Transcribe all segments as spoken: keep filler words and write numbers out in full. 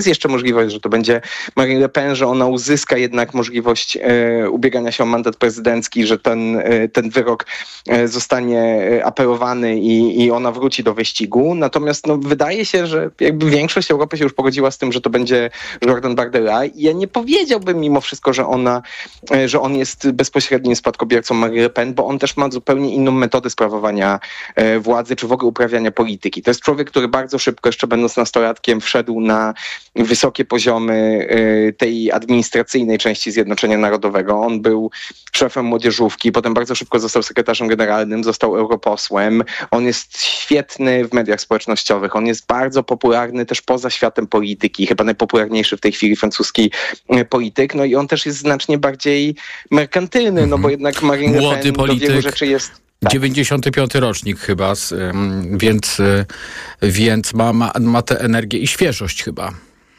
jeszcze możliwość, że to będzie Marine Le Pen, że ona uzyska jednak możliwość e, ubiegania się o mandat prezydencki, że ten, e, ten wyrok e, zostanie apelowany i, i ona wróci do wyścigu. Natomiast no, wydaje się, że jakby większość Europy się już pogodziła z tym, że to będzie Jordan Bardella. I ja nie powiedziałbym mimo wszystko, że ona, e, że on jest bezpośrednim spadkobiercą Marine Le Pen, bo on też ma zupełnie inną metodę sprawowania e, władzy, czy w ogóle uprawiania polityki. To jest człowiek, który bardzo szybko, jeszcze będąc nastolatkiem, wszedł na wysokie poziomy tej administracyjnej części Zjednoczenia Narodowego. On był szefem młodzieżówki, potem bardzo szybko został sekretarzem generalnym, został europosłem. On jest świetny w mediach społecznościowych. On jest bardzo popularny też poza światem polityki. Chyba najpopularniejszy w tej chwili francuski polityk. No i on też jest znacznie bardziej merkantylny, no bo jednak Marine Le Pen do wielu rzeczy jest... Tak. dziewięćdziesiąty piąty rocznik chyba, więc, więc ma, ma, ma tę energię i świeżość chyba.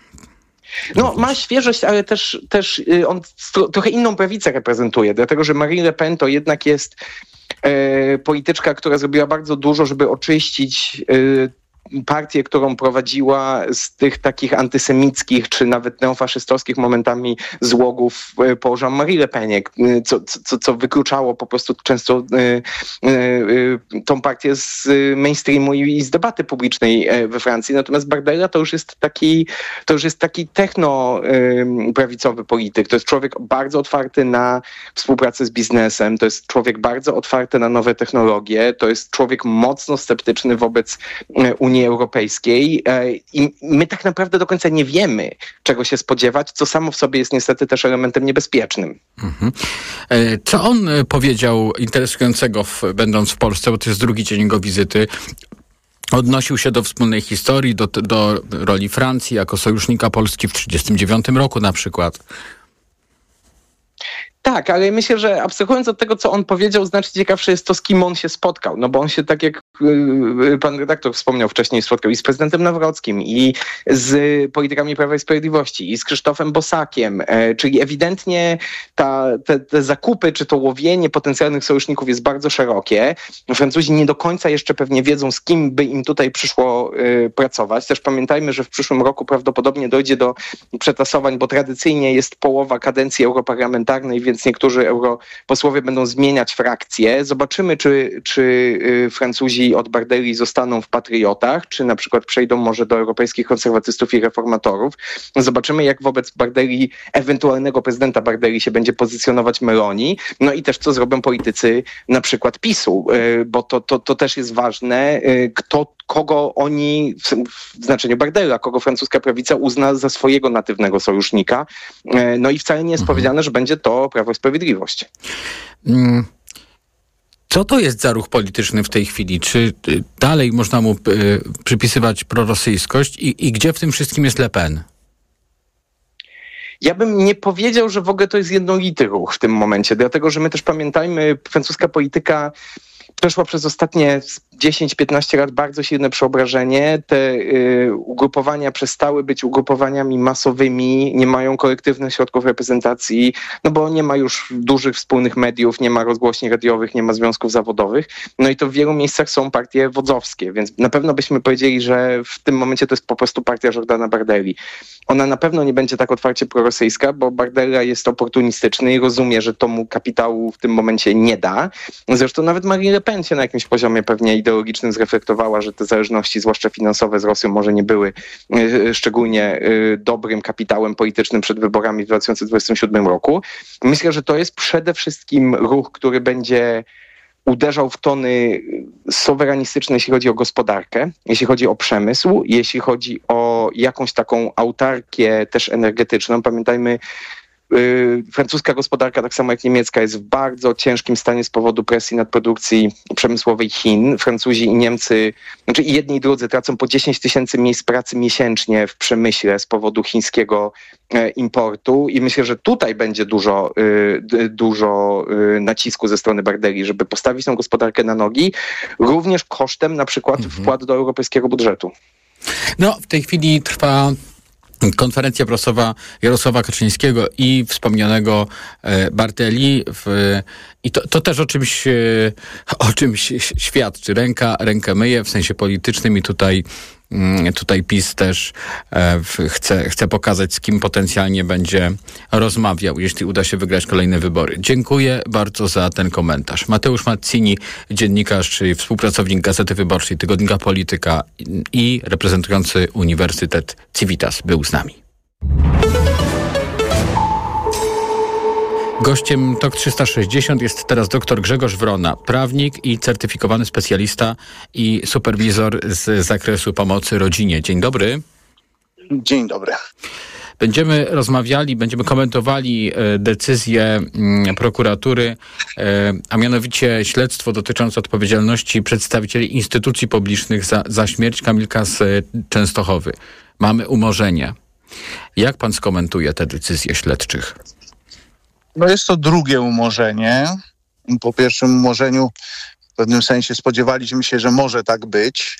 No, ma świeżość, ale też, też on trochę inną prawicę reprezentuje, dlatego że Marine Le Pen to jednak jest e, polityczka, która zrobiła bardzo dużo, żeby oczyścić e, partię, którą prowadziła z tych takich antysemickich, czy nawet neofaszystowskich momentami złogów po Jean-Marie Le Penie, co, co, co wykluczało po prostu często y, y, y, tą partię z mainstreamu i z debaty publicznej we Francji. Natomiast Bardella to już jest taki, to już jest taki techno-prawicowy polityk. To jest człowiek bardzo otwarty na współpracę z biznesem, to jest człowiek bardzo otwarty na nowe technologie, to jest człowiek mocno sceptyczny wobec Unii Europejskiej i my tak naprawdę do końca nie wiemy, czego się spodziewać, co samo w sobie jest niestety też elementem niebezpiecznym. Mhm. Co on powiedział interesującego w, będąc w Polsce, bo to jest drugi dzień jego wizyty? Odnosił się do wspólnej historii, do, do roli Francji jako sojusznika Polski w tysiąc dziewięćset trzydziestym dziewiątym roku na przykład. Tak, ale myślę, że abstrahując od tego, co on powiedział, znacznie ciekawsze jest to, z kim on się spotkał. No bo on się, tak jak yy, pan redaktor wspomniał wcześniej, spotkał i z prezydentem Nawrockim, i z politykami Prawa i Sprawiedliwości, i z Krzysztofem Bosakiem. Yy, czyli ewidentnie ta, te, te zakupy, czy to łowienie potencjalnych sojuszników jest bardzo szerokie. Francuzi nie do końca jeszcze pewnie wiedzą, z kim by im tutaj przyszło yy, pracować. Też pamiętajmy, że w przyszłym roku prawdopodobnie dojdzie do przetasowań, bo tradycyjnie jest połowa kadencji europarlamentarnej, więc więc niektórzy europosłowie będą zmieniać frakcje. Zobaczymy, czy, czy Francuzi od Bardelli zostaną w patriotach, czy na przykład przejdą może do europejskich konserwatystów i reformatorów. Zobaczymy, jak wobec Bardelli, ewentualnego prezydenta Bardelli się będzie pozycjonować Meloni. No i też, co zrobią politycy na przykład PiSu, bo to, to, to też jest ważne, kto kogo oni, w znaczeniu Bardella, kogo francuska prawica uzna za swojego natywnego sojusznika. No i wcale nie jest mhm. powiedziane, że będzie to Prawo i Sprawiedliwość. Co to jest za ruch polityczny w tej chwili? Czy dalej można mu przypisywać prorosyjskość i, i gdzie w tym wszystkim jest Le Pen? Ja bym nie powiedział, że w ogóle to jest jednolity ruch w tym momencie, dlatego że my też pamiętajmy, francuska polityka przeszła przez ostatnie dziesięć piętnaście lat bardzo silne przeobrażenie. Te y, ugrupowania przestały być ugrupowaniami masowymi, nie mają kolektywnych środków reprezentacji, no bo nie ma już dużych wspólnych mediów, nie ma rozgłośni radiowych, nie ma związków zawodowych. No i to w wielu miejscach są partie wodzowskie, więc na pewno byśmy powiedzieli, że w tym momencie to jest po prostu partia Jordana Bardelli. Ona na pewno nie będzie tak otwarcie prorosyjska, bo Bardella jest oportunistyczny i rozumie, że to mu kapitału w tym momencie nie da. Zresztą nawet Marine Le Pen się na jakimś poziomie pewnie ideologicznym zreflektowała, że te zależności, zwłaszcza finansowe z Rosją, może nie były y, szczególnie y, dobrym kapitałem politycznym przed wyborami w dwa tysiące dwudziestym siódmym roku. Myślę, że to jest przede wszystkim ruch, który będzie uderzał w tony suwerenistyczne, jeśli chodzi o gospodarkę, jeśli chodzi o przemysł, jeśli chodzi o jakąś taką autarkię też energetyczną. Pamiętajmy, Yy, francuska gospodarka, tak samo jak niemiecka, jest w bardzo ciężkim stanie z powodu presji nadprodukcji przemysłowej Chin. Francuzi i Niemcy, znaczy i jedni i drudzy tracą po dziesięć tysięcy miejsc pracy miesięcznie w przemyśle z powodu chińskiego e, importu i myślę, że tutaj będzie dużo, y, dużo y, nacisku ze strony Bardelli, żeby postawić tę gospodarkę na nogi, również kosztem na przykład mhm. wkładu do europejskiego budżetu. No, w tej chwili trwa konferencja prasowa Jarosława Kaczyńskiego i wspomnianego e, Bardelli w, i to, to też o czymś, e, o czymś świadczy. Ręka rękę myje w sensie politycznym i tutaj tutaj PiS też chce, chce pokazać, z kim potencjalnie będzie rozmawiał, jeśli uda się wygrać kolejne wybory. Dziękuję bardzo za ten komentarz. Mateusz Mazzini, dziennikarz, czyli współpracownik Gazety Wyborczej, tygodnika Polityka i reprezentujący Uniwersytet Civitas, był z nami. Gościem Tok trzysta sześćdziesiąt jest teraz dr Grzegorz Wrona, prawnik i certyfikowany specjalista i superwizor z zakresu pomocy rodzinie. Dzień dobry. Dzień dobry. Będziemy rozmawiali, będziemy komentowali decyzję prokuratury, a mianowicie śledztwo dotyczące odpowiedzialności przedstawicieli instytucji publicznych za, za śmierć Kamilka z Częstochowy. Mamy umorzenie. Jak pan skomentuje te decyzje śledczych? No jest to drugie umorzenie. Po pierwszym umorzeniu w pewnym sensie spodziewaliśmy się, że może tak być.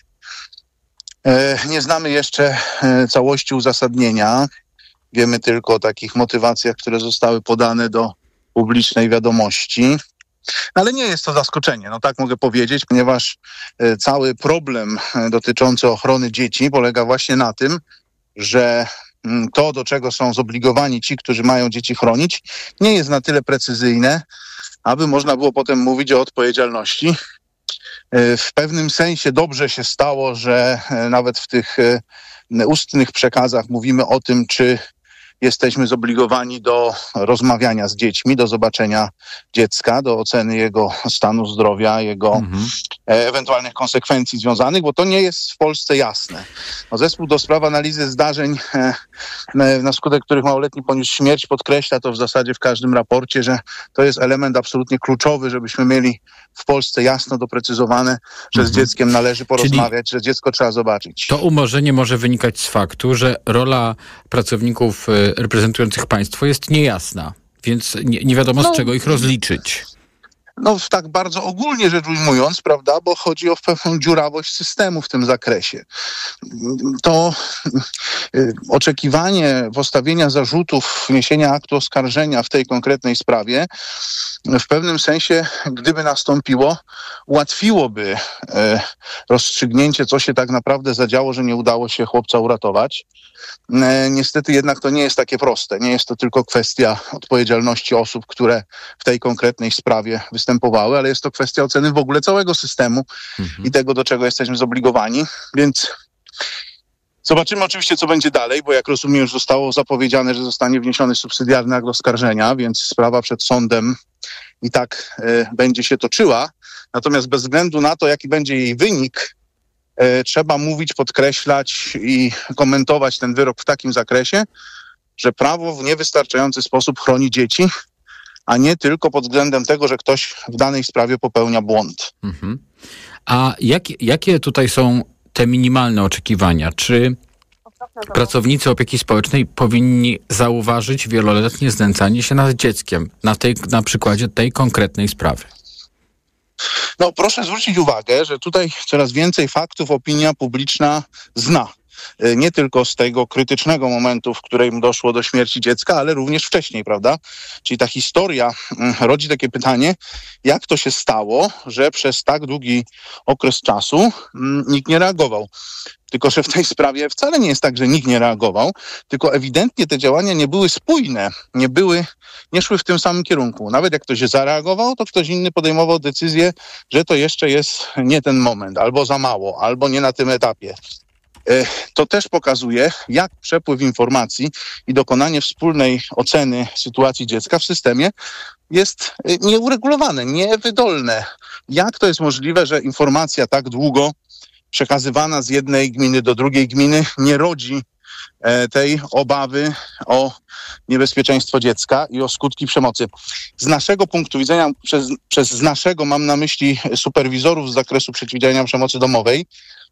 Nie znamy jeszcze całości uzasadnienia. Wiemy tylko o takich motywacjach, które zostały podane do publicznej wiadomości. Ale nie jest to zaskoczenie, no tak mogę powiedzieć, ponieważ cały problem dotyczący ochrony dzieci polega właśnie na tym, że to, do czego są zobligowani ci, którzy mają dzieci chronić, nie jest na tyle precyzyjne, aby można było potem mówić o odpowiedzialności. W pewnym sensie dobrze się stało, że nawet w tych ustnych przekazach mówimy o tym, czy jesteśmy zobligowani do rozmawiania z dziećmi, do zobaczenia dziecka, do oceny jego stanu zdrowia, jego mhm. ewentualnych konsekwencji związanych, bo to nie jest w Polsce jasne. No, Zespół do spraw analizy zdarzeń, na skutek których małoletni poniósł śmierć, podkreśla to w zasadzie w każdym raporcie, że to jest element absolutnie kluczowy, żebyśmy mieli w Polsce jasno doprecyzowane, że mhm. z dzieckiem należy porozmawiać, Czyli że dziecko trzeba zobaczyć. To umorzenie może wynikać z faktu, że rola pracowników reprezentujących państwo jest niejasna, więc nie, nie wiadomo no, z czego ich rozliczyć. No tak bardzo ogólnie rzecz ujmując, prawda, bo chodzi o pewną dziurawość systemu w tym zakresie. To y, oczekiwanie postawienia zarzutów, wniesienia aktu oskarżenia w tej konkretnej sprawie w pewnym sensie, gdyby nastąpiło, ułatwiłoby y, rozstrzygnięcie, co się tak naprawdę zadziało, że nie udało się chłopca uratować. Niestety jednak to nie jest takie proste. Nie jest to tylko kwestia odpowiedzialności osób, które w tej konkretnej sprawie występowały, ale jest to kwestia oceny w ogóle całego systemu mhm. i tego, do czego jesteśmy zobligowani. Więc zobaczymy oczywiście, co będzie dalej, bo jak rozumiem, już zostało zapowiedziane, że zostanie wniesiony subsydiarny akt oskarżenia, więc sprawa przed sądem i tak y, będzie się toczyła. Natomiast bez względu na to, jaki będzie jej wynik, trzeba mówić, podkreślać i komentować ten wyrok w takim zakresie, że prawo w niewystarczający sposób chroni dzieci, a nie tylko pod względem tego, że ktoś w danej sprawie popełnia błąd. Mhm. A jak, jakie tutaj są te minimalne oczekiwania? Czy pracownicy opieki społecznej powinni zauważyć wieloletnie znęcanie się nad dzieckiem na, tej, na przykładzie tej konkretnej sprawy? No proszę zwrócić uwagę, że tutaj coraz więcej faktów opinia publiczna zna. Nie tylko z tego krytycznego momentu, w którym doszło do śmierci dziecka, ale również wcześniej, prawda? Czyli ta historia rodzi takie pytanie, jak to się stało, że przez tak długi okres czasu nikt nie reagował. Tylko że w tej sprawie wcale nie jest tak, że nikt nie reagował, tylko ewidentnie te działania nie były spójne, nie były, nie szły w tym samym kierunku. Nawet jak ktoś zareagował, to ktoś inny podejmował decyzję, że to jeszcze jest nie ten moment, albo za mało, albo nie na tym etapie. To też pokazuje, jak przepływ informacji i dokonanie wspólnej oceny sytuacji dziecka w systemie jest nieuregulowane, niewydolne. Jak to jest możliwe, że informacja tak długo przekazywana z jednej gminy do drugiej gminy nie rodzi tej obawy o niebezpieczeństwo dziecka i o skutki przemocy. Z naszego punktu widzenia, przez, przez z naszego mam na myśli superwizorów z zakresu przeciwdziałania przemocy domowej,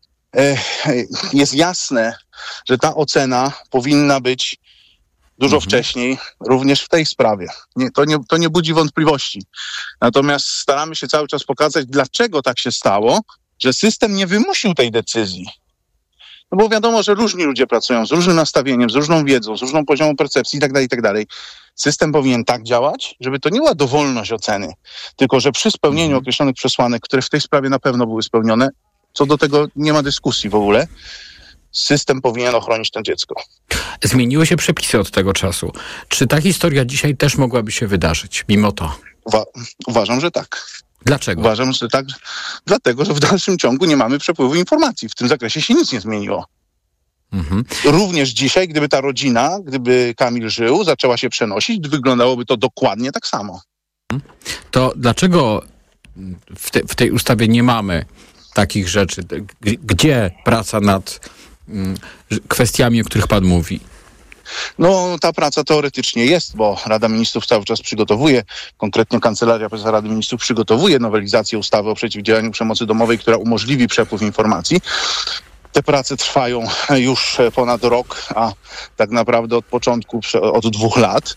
jest jasne, że ta ocena powinna być dużo mhm. wcześniej, również w tej sprawie. Nie, to, nie, to nie budzi wątpliwości. Natomiast staramy się cały czas pokazać, dlaczego tak się stało, że system nie wymusił tej decyzji. No bo wiadomo, że różni ludzie pracują z różnym nastawieniem, z różną wiedzą, z różną poziomem percepcji itd., itd. System powinien tak działać, żeby to nie była dowolność oceny, tylko że przy spełnieniu mhm. określonych przesłanek, które w tej sprawie na pewno były spełnione, co do tego nie ma dyskusji w ogóle, system powinien ochronić to dziecko. Zmieniły się przepisy od tego czasu. Czy ta historia dzisiaj też mogłaby się wydarzyć, mimo to? Uwa- uważam, że tak. Dlaczego? Uważam, że tak, dlatego, że w dalszym ciągu nie mamy przepływu informacji. W tym zakresie się nic nie zmieniło. Mhm. Również dzisiaj, gdyby ta rodzina, gdyby Kamil żył, zaczęła się przenosić, wyglądałoby to dokładnie tak samo. To dlaczego w, te, w tej ustawie nie mamy takich rzeczy? G- gdzie praca nad mm, kwestiami, o których pan mówi? No, ta praca teoretycznie jest, bo Rada Ministrów cały czas przygotowuje, konkretnie Kancelaria Prezesa Rady Ministrów przygotowuje nowelizację ustawy o przeciwdziałaniu przemocy domowej, która umożliwi przepływ informacji. Te prace trwają już ponad rok, a tak naprawdę od początku, od dwóch lat.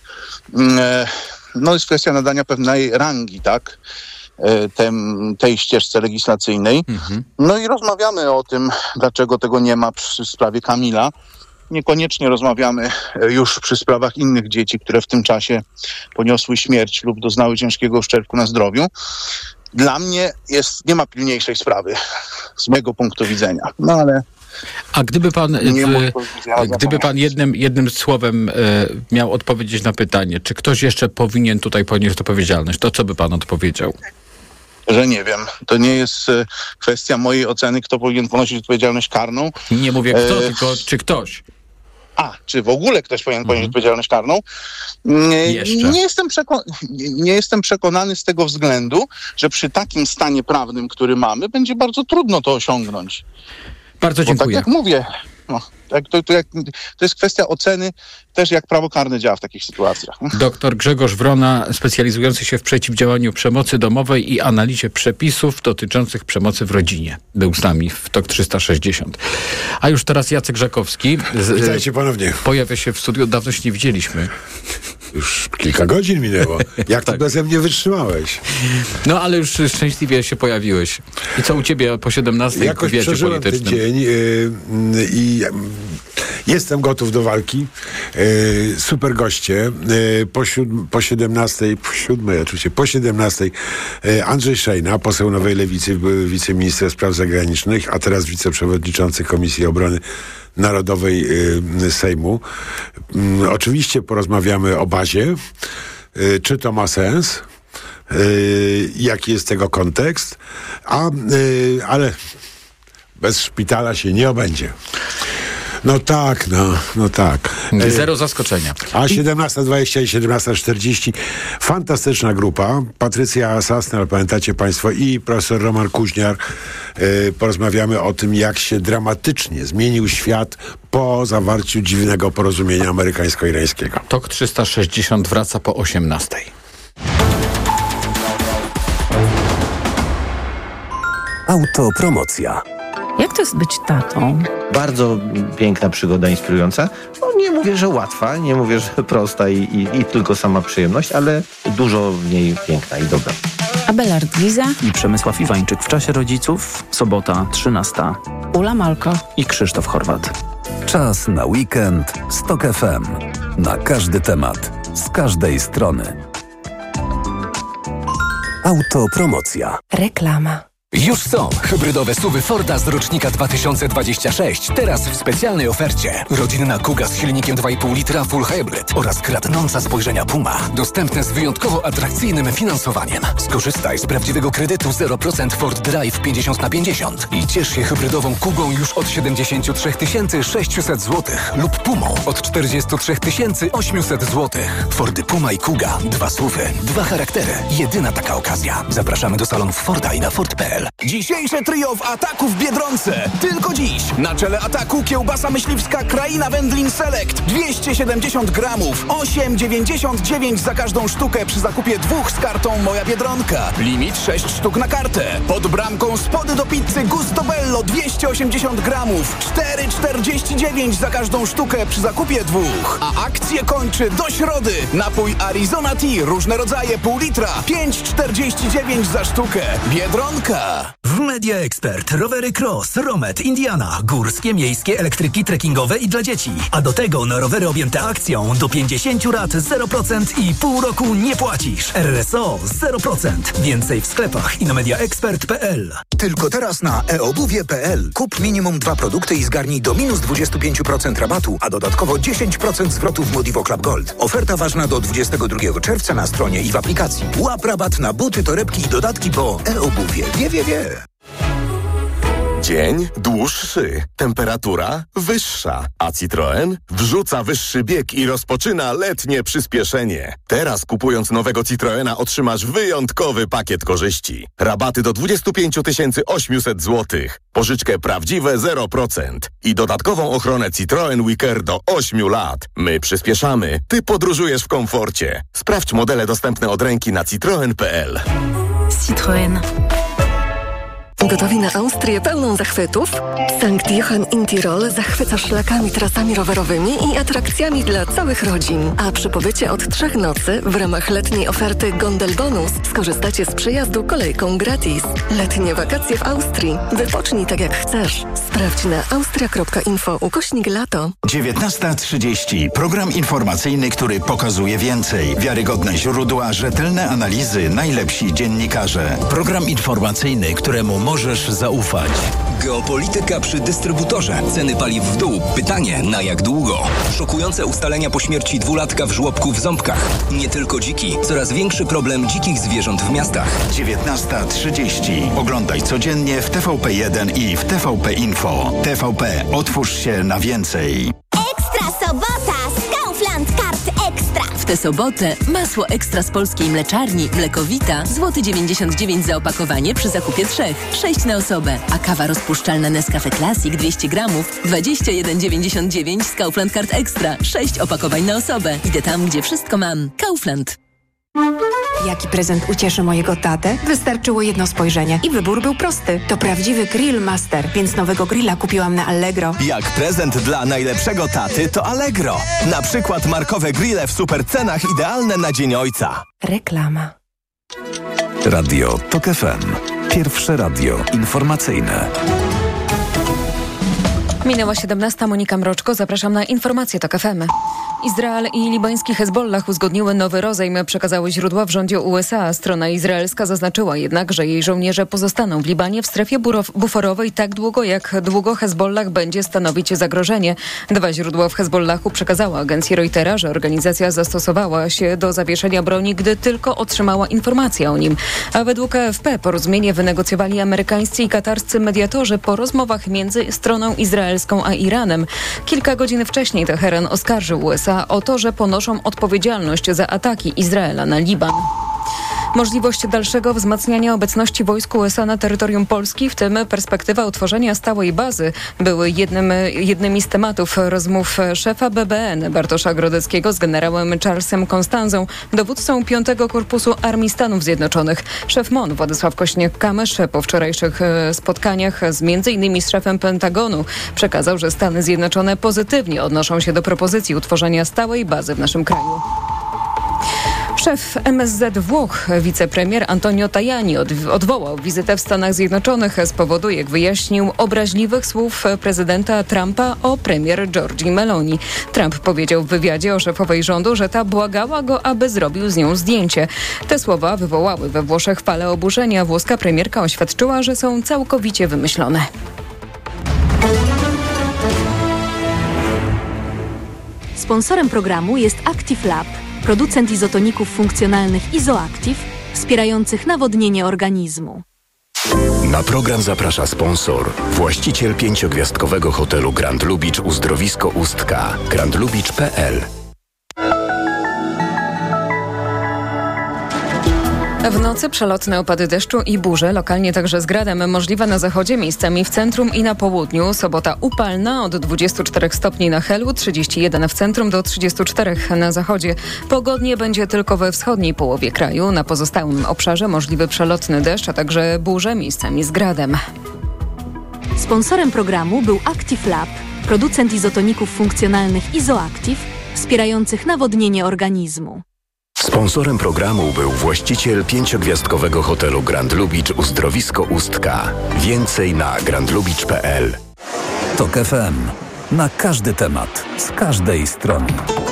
No, jest kwestia nadania pewnej rangi, tak, tem, tej ścieżce legislacyjnej. Mhm. No i rozmawiamy o tym, dlaczego tego nie ma przy sprawie Kamila. Niekoniecznie rozmawiamy już przy sprawach innych dzieci, które w tym czasie poniosły śmierć lub doznały ciężkiego uszczerbku na zdrowiu. Dla mnie jest, nie ma pilniejszej sprawy z mojego punktu widzenia. No ale... A gdyby pan, w, gdyby pan jednym, jednym słowem e, miał odpowiedzieć na pytanie, czy ktoś jeszcze powinien tutaj ponieść odpowiedzialność, to co by pan odpowiedział? Że nie wiem. To nie jest e, kwestia mojej oceny, kto powinien ponosić odpowiedzialność karną. Nie mówię kto, e... tylko czy ktoś. A, czy w ogóle ktoś powinien ponieść mhm. odpowiedzialność karną? Jeszcze. Nie jestem, przeko- nie jestem przekonany z tego względu, że przy takim stanie prawnym, który mamy, będzie bardzo trudno to osiągnąć. Bardzo dziękuję. Bo tak jak mówię, no, tak, to, to, jak, to jest kwestia oceny też, jak prawo karne działa w takich sytuacjach. Doktor Grzegorz Wrona, specjalizujący się w przeciwdziałaniu przemocy domowej i analizie przepisów dotyczących przemocy w rodzinie. Był z nami w Tok trzysta sześćdziesiąt. A już teraz Jacek Żakowski. Z, Witajcie ponownie. Pojawia się w studiu. Dawno się nie widzieliśmy. Już kilka godzin minęło. Jak tak. Ty beze mnie wytrzymałeś? No, ale już szczęśliwie się pojawiłeś. I co u ciebie po siedemnastej Jakoś w wywiadzie przeżyłem politycznym? ten dzień yy, i yy, jestem gotów do walki. Yy, super goście. Yy, po, siódm, po siedemnastej, po siódmej oczywiście, po siedemnastej yy, Andrzej Szejna, poseł Nowej Lewicy, były wiceminister spraw zagranicznych, a teraz wiceprzewodniczący Komisji Obrony Narodowej y, Sejmu. Y, oczywiście porozmawiamy o bazie, y, czy to ma sens, y, jaki jest tego kontekst, a, y, ale bez szpitala się nie obędzie. No tak, no, no tak. Zero zaskoczenia. A siedemnasta dwadzieścia i siedemnasta czterdzieści. Fantastyczna grupa. Patrycja Sasnal, pamiętacie państwo, i profesor Roman Kuźniar. Yy, porozmawiamy o tym, jak się dramatycznie zmienił świat po zawarciu dziwnego porozumienia amerykańsko-irańskiego. Tok trzysta sześćdziesiąt wraca po osiemnastej. Autopromocja. Jak to jest być tatą? Bardzo piękna przygoda, inspirująca. No, nie mówię, że łatwa, nie mówię, że prosta i, i, i tylko sama przyjemność, ale dużo w niej piękna i dobra. Abelard Giza i Przemysław Iwańczyk w czasie rodziców, sobota trzynasta. Ula Malko i Krzysztof Chorwat. Czas na weekend z Tok F M. Na każdy temat, z każdej strony. Autopromocja. Reklama. Już są hybrydowe S U V Forda z rocznika dwa tysiące dwudziestego szóstego. Teraz w specjalnej ofercie. Rodzinna Kuga z silnikiem dwa i pół litra Full Hybrid oraz kradnąca spojrzenia Puma. Dostępne z wyjątkowo atrakcyjnym finansowaniem. Skorzystaj z prawdziwego kredytu zero procent Ford Drive pięćdziesiąt na pięćdziesiąt i ciesz się hybrydową Kugą już od siedemdziesiąt trzy tysiące sześćset złotych lub Pumą od czterdzieści trzy tysiące osiemset złotych. Fordy Puma i Kuga. Dwa S U V y, dwa charaktery. Jedyna taka okazja. Zapraszamy do salonów Forda i na Ford kropka p l. Dzisiejsze trio w Ataku w Biedronce. Tylko dziś. Na czele Ataku kiełbasa myśliwska Kraina Wędlin Select. dwieście siedemdziesiąt gramów. osiem dziewięćdziesiąt dziewięć za każdą sztukę przy zakupie dwóch z kartą Moja Biedronka. Limit sześć sztuk na kartę. Pod bramką spody do pizzy Gusto Bello dwieście osiemdziesiąt gramów. cztery czterdzieści dziewięć za każdą sztukę przy zakupie dwóch. A akcję kończy do środy. Napój Arizona Tea. Różne rodzaje pół litra. pięć czterdzieści dziewięć za sztukę. Biedronka. W Media Expert rowery Cross, Romet, Indiana, górskie, miejskie, elektryki, trekkingowe i dla dzieci. A do tego na rowery objęte akcją do pięćdziesiąt rat zero procent i pół roku nie płacisz. R S O zero procent. Więcej w sklepach i na media expert kropka p l. Tylko teraz na e obuwie kropka p l. Kup minimum dwa produkty i zgarnij do minus dwadzieścia pięć procent rabatu, a dodatkowo dziesięć procent zwrotu w Modivo Club Gold. Oferta ważna do dwudziestego drugiego czerwca na stronie i w aplikacji. Łap rabat na buty, torebki i dodatki, bo e-obuwie wie, wie, wie. Dzień dłuższy, temperatura wyższa, a Citroen wrzuca wyższy bieg i rozpoczyna letnie przyspieszenie. Teraz kupując nowego Citroena otrzymasz wyjątkowy pakiet korzyści. Rabaty do dwadzieścia pięć tysięcy osiemset złotych, pożyczkę prawdziwe zero procent i dodatkową ochronę Citroen Weeker do ośmiu lat. My przyspieszamy, ty podróżujesz w komforcie. Sprawdź modele dostępne od ręki na citroen kropka p l. Citroen. Gotowi na Austrię pełną zachwytów? Sankt Johann in Tirol zachwyca szlakami, trasami rowerowymi i atrakcjami dla całych rodzin. A przy pobycie od trzech nocy w ramach letniej oferty Gondel Bonus skorzystacie z przejazdu kolejką gratis. Letnie wakacje w Austrii. Wypocznij tak jak chcesz. Sprawdź na austria kropka info ukośnik lato. dziewiętnasta trzydzieści. Program informacyjny, który pokazuje więcej. Wiarygodne źródła, rzetelne analizy, najlepsi dziennikarze. Program informacyjny, któremu możesz zaufać. Geopolityka przy dystrybutorze. Ceny paliw w dół. Pytanie, na jak długo? Szokujące ustalenia po śmierci dwulatka w żłobku w Ząbkach. Nie tylko dziki. Coraz większy problem dzikich zwierząt w miastach. dziewiętnasta trzydzieści. Oglądaj codziennie w T V P jeden i w T V P Info. T V P. Otwórz się na więcej. Ekstra sobota z Kaufland Kart Ekstra. W tę sobotę masło ekstra z polskiej mleczarni Mlekowita złoty dziewięćdziesiąt dziewięć za opakowanie przy zakupie trzech, sześć na osobę, a kawa rozpuszczalna Nescafe Classic dwieście gramów dwadzieścia jeden dziewięćdziesiąt dziewięć z Kaufland Kart Ekstra, sześć opakowań na osobę. Idę tam, gdzie wszystko mam. Kaufland. Jaki prezent ucieszy mojego tatę? Wystarczyło jedno spojrzenie i wybór był prosty. To prawdziwy Grill Master, więc nowego grilla kupiłam na Allegro. Jak prezent dla najlepszego taty to Allegro. Na przykład markowe grille w super cenach idealne na Dzień Ojca. Reklama. Radio Tok F M. Pierwsze radio informacyjne. Minęła siedemnasta. Monika Mroczko. Zapraszam na informacje Tok F M. Izrael i libański Hezbollah uzgodniły nowy rozejm, przekazały źródła w rządzie U S A. Strona izraelska zaznaczyła jednak, że jej żołnierze pozostaną w Libanie w strefie buforowej tak długo, jak długo Hezbollah będzie stanowić zagrożenie. Dwa źródła w Hezbollahu przekazały agencji Reutera, że organizacja zastosowała się do zawieszenia broni, gdy tylko otrzymała informację o nim. A według A F P porozumienie wynegocjowali amerykańscy i katarscy mediatorzy po rozmowach między stroną izraelską a Iranem. Kilka godzin wcześniej Teheran oskarżył U S A o to, że ponoszą odpowiedzialność za ataki Izraela na Liban. Możliwość dalszego wzmacniania obecności wojsk U S A na terytorium Polski, w tym perspektywa utworzenia stałej bazy, były jednym, jednymi z tematów rozmów szefa B B N Bartosza Grodeckiego z generałem Charlesem Constanzą, dowódcą piątego Korpusu Armii Stanów Zjednoczonych. Szef M O N Władysław Kośniak-Kamysz po wczorajszych spotkaniach z między innymi z szefem Pentagonu przekazał, że Stany Zjednoczone pozytywnie odnoszą się do propozycji utworzenia stałej bazy w naszym kraju. Szef M S Z Włoch, wicepremier Antonio Tajani odwołał wizytę w Stanach Zjednoczonych z powodu, jak wyjaśnił, obraźliwych słów prezydenta Trumpa o premier Giorgii Meloni. Trump powiedział w wywiadzie o szefowej rządu, że ta błagała go, aby zrobił z nią zdjęcie. Te słowa wywołały we Włoszech falę oburzenia. Włoska premierka oświadczyła, że są całkowicie wymyślone. Sponsorem programu jest Active Lab, producent izotoników funkcjonalnych Izoactive, wspierających nawodnienie organizmu. Na program zaprasza sponsor, właściciel pięciogwiazdkowego hotelu Grand Lubicz Uzdrowisko Ustka, grand lubicz kropka p l. W nocy przelotne opady deszczu i burze, lokalnie także z gradem, możliwe na zachodzie, miejscami w centrum i na południu. Sobota upalna od dwudziestu czterech stopni na Helu, trzydziestu jeden w centrum do trzydziestu czterech na zachodzie. Pogodnie będzie tylko we wschodniej połowie kraju. Na pozostałym obszarze możliwy przelotny deszcz, a także burze, miejscami z gradem. Sponsorem programu był Active Lab, producent izotoników funkcjonalnych Izoactive, wspierających nawodnienie organizmu. Sponsorem programu był właściciel pięciogwiazdkowego hotelu Grand Lubicz Uzdrowisko Ustka. Więcej na grand lubicz kropka p l. Tok F M. Na każdy temat, z każdej strony.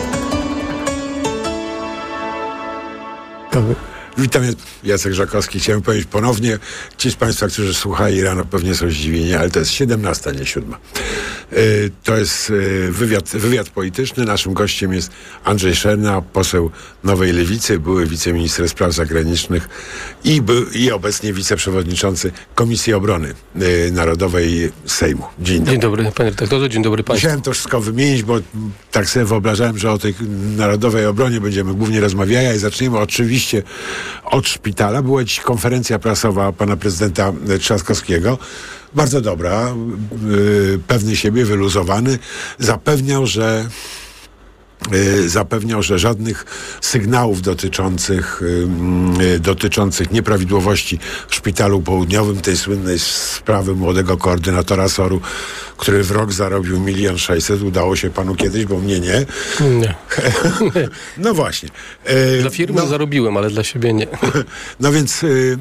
Witam, Jacek Żakowski. Chciałem powiedzieć ponownie, ci z Państwa, którzy słuchali rano, pewnie są zdziwieni, ale to jest siedemnasta, nie siódma. Yy, to jest yy, wywiad, wywiad polityczny. Naszym gościem jest Andrzej Szejna, poseł Nowej Lewicy, były wiceminister spraw zagranicznych i, był, i obecnie wiceprzewodniczący Komisji Obrony yy, Narodowej Sejmu. Dzień dobry. Dzień dobry, panie redaktorze, dzień dobry państwu. Musiałem to wszystko wymienić, bo tak sobie wyobrażałem, że o tej Narodowej Obronie będziemy głównie rozmawiali i zaczniemy oczywiście od szpitala. Była dziś konferencja prasowa pana prezydenta Trzaskowskiego. Bardzo dobra, yy, pewny siebie, wyluzowany. Zapewniał, że yy, zapewniał, że żadnych sygnałów dotyczących, yy, dotyczących nieprawidłowości w szpitalu południowym, tej słynnej sprawy młodego koordynatora soru, który w rok zarobił milion sześćset. Udało się panu kiedyś, bo mnie nie. Nie. No właśnie. Dla firmy no, zarobiłem, ale dla siebie nie. No więc yy,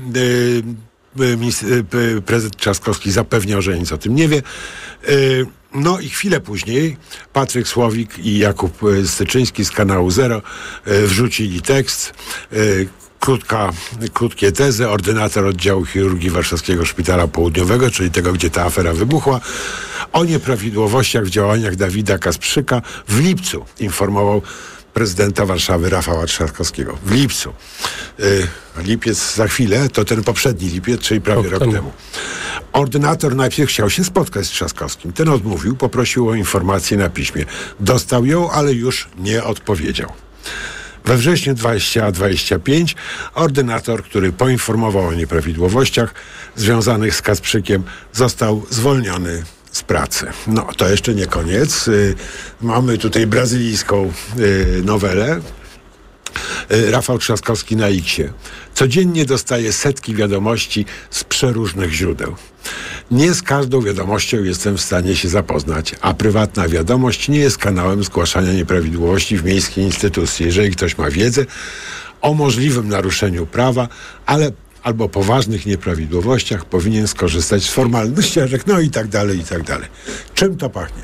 yy, prezydent Trzaskowski zapewniał, że nic o tym nie wie. Yy, no i chwilę później Patryk Słowik i Jakub Styczyński z kanału Zero yy, wrzucili tekst. Yy, Krótka, krótkie tezy. Ordynator oddziału chirurgii Warszawskiego Szpitala Południowego, czyli tego, gdzie ta afera wybuchła, o nieprawidłowościach w działaniach Dawida Kasprzyka w lipcu informował prezydenta Warszawy Rafała Trzaskowskiego. W lipcu. Yy, lipiec za chwilę, to ten poprzedni lipiec, czyli prawie rok temu. temu. Ordynator najpierw chciał się spotkać z Trzaskowskim. Ten odmówił, poprosił o informację na piśmie. Dostał ją, ale już nie odpowiedział. We wrześniu dwa tysiące dwudziestego piątego ordynator, który poinformował o nieprawidłowościach związanych z Kasprzykiem, został zwolniony z pracy. No, to jeszcze nie koniec. Yy, mamy tutaj brazylijską yy, nowelę. Yy, Rafał Trzaskowski na X-ie. Codziennie dostaje setki wiadomości z przeróżnych źródeł. Nie z każdą wiadomością jestem w stanie się zapoznać, a prywatna wiadomość nie jest kanałem zgłaszania nieprawidłowości w miejskiej instytucji. Jeżeli ktoś ma wiedzę o możliwym naruszeniu prawa, ale albo poważnych nieprawidłowościach, powinien skorzystać z formalności, no i tak dalej, i tak dalej. Czym to pachnie?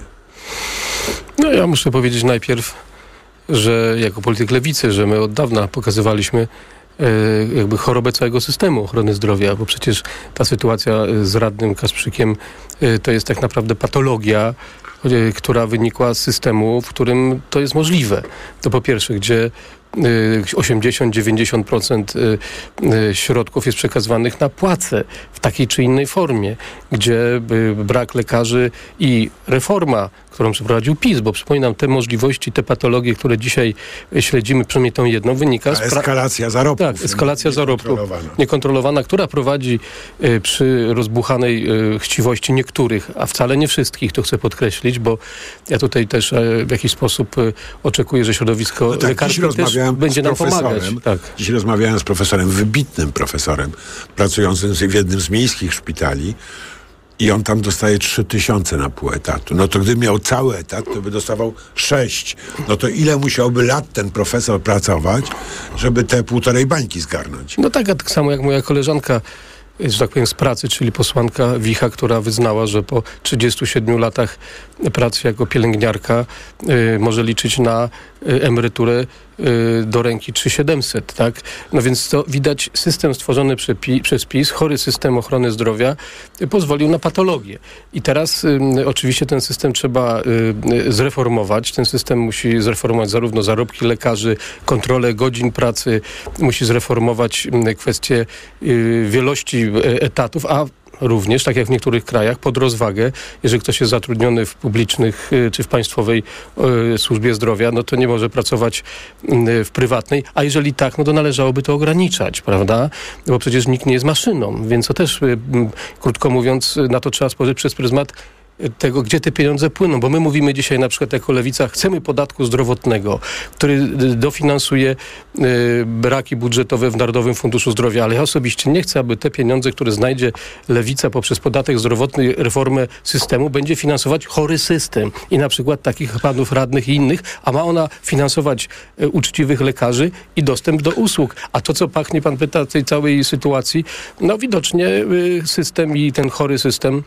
No ja muszę powiedzieć najpierw, że jako polityk lewicy, że my od dawna pokazywaliśmy jakby chorobę całego systemu ochrony zdrowia, bo przecież ta sytuacja z radnym Kasprzykiem to jest tak naprawdę patologia, która wynikła z systemu, w którym to jest możliwe. To po pierwsze, gdzie osiemdziesiąt do dziewięćdziesięciu procent środków jest przekazywanych na płace w takiej czy innej formie, gdzie brak lekarzy i reforma, którą przeprowadził PiS, bo przypominam, te możliwości, te patologie, które dzisiaj śledzimy, przynajmniej tą jedną, wynika z... Eskalacja zarobków. Tak, eskalacja zarobków. Niekontrolowana, która prowadzi y, przy rozbuchanej y, chciwości niektórych, a wcale nie wszystkich, to chcę podkreślić, bo ja tutaj też y, w jakiś sposób y, oczekuję, że środowisko no tak, lekarskie też będzie nam pomagać. Tak. Dziś rozmawiałem z profesorem, wybitnym profesorem, pracującym w jednym z miejskich szpitali, i on tam dostaje trzy tysiące na pół etatu. No to gdyby miał cały etat, to by dostawał sześć. No to ile musiałby lat ten profesor pracować, żeby te półtorej bańki zgarnąć? No tak, a tak samo jak moja koleżanka, że tak powiem, z pracy, czyli posłanka Wicha, która wyznała, że po trzydziestu siedmiu latach pracy jako pielęgniarka y, może liczyć na y, emeryturę y, do ręki trzy tysiące siedemset, tak? No więc to widać, system stworzony przy pi, przez PiS, chory system ochrony zdrowia, y, pozwolił na patologię. I teraz y, oczywiście ten system trzeba y, zreformować. Ten system musi zreformować zarówno zarobki lekarzy, kontrolę godzin pracy, musi zreformować y, kwestię y, wielości etatów, a również, tak jak w niektórych krajach, pod rozwagę, jeżeli ktoś jest zatrudniony w publicznych czy w państwowej y, służbie zdrowia, no to nie może pracować y, w prywatnej, a jeżeli tak, no to należałoby to ograniczać, prawda? Bo przecież nikt nie jest maszyną, więc to też, y, y, krótko mówiąc, na to trzeba spojrzeć przez pryzmat tego, gdzie te pieniądze płyną, bo my mówimy dzisiaj na przykład jako Lewica, chcemy podatku zdrowotnego, który dofinansuje y, braki budżetowe w Narodowym Funduszu Zdrowia, ale ja osobiście nie chcę, aby te pieniądze, które znajdzie Lewica poprzez podatek zdrowotny, reformę systemu, będzie finansować chory system i na przykład takich panów radnych i innych, a ma ona finansować y, uczciwych lekarzy i dostęp do usług. A to, co pachnie, pan pyta, tej całej sytuacji, no widocznie y, system i ten chory system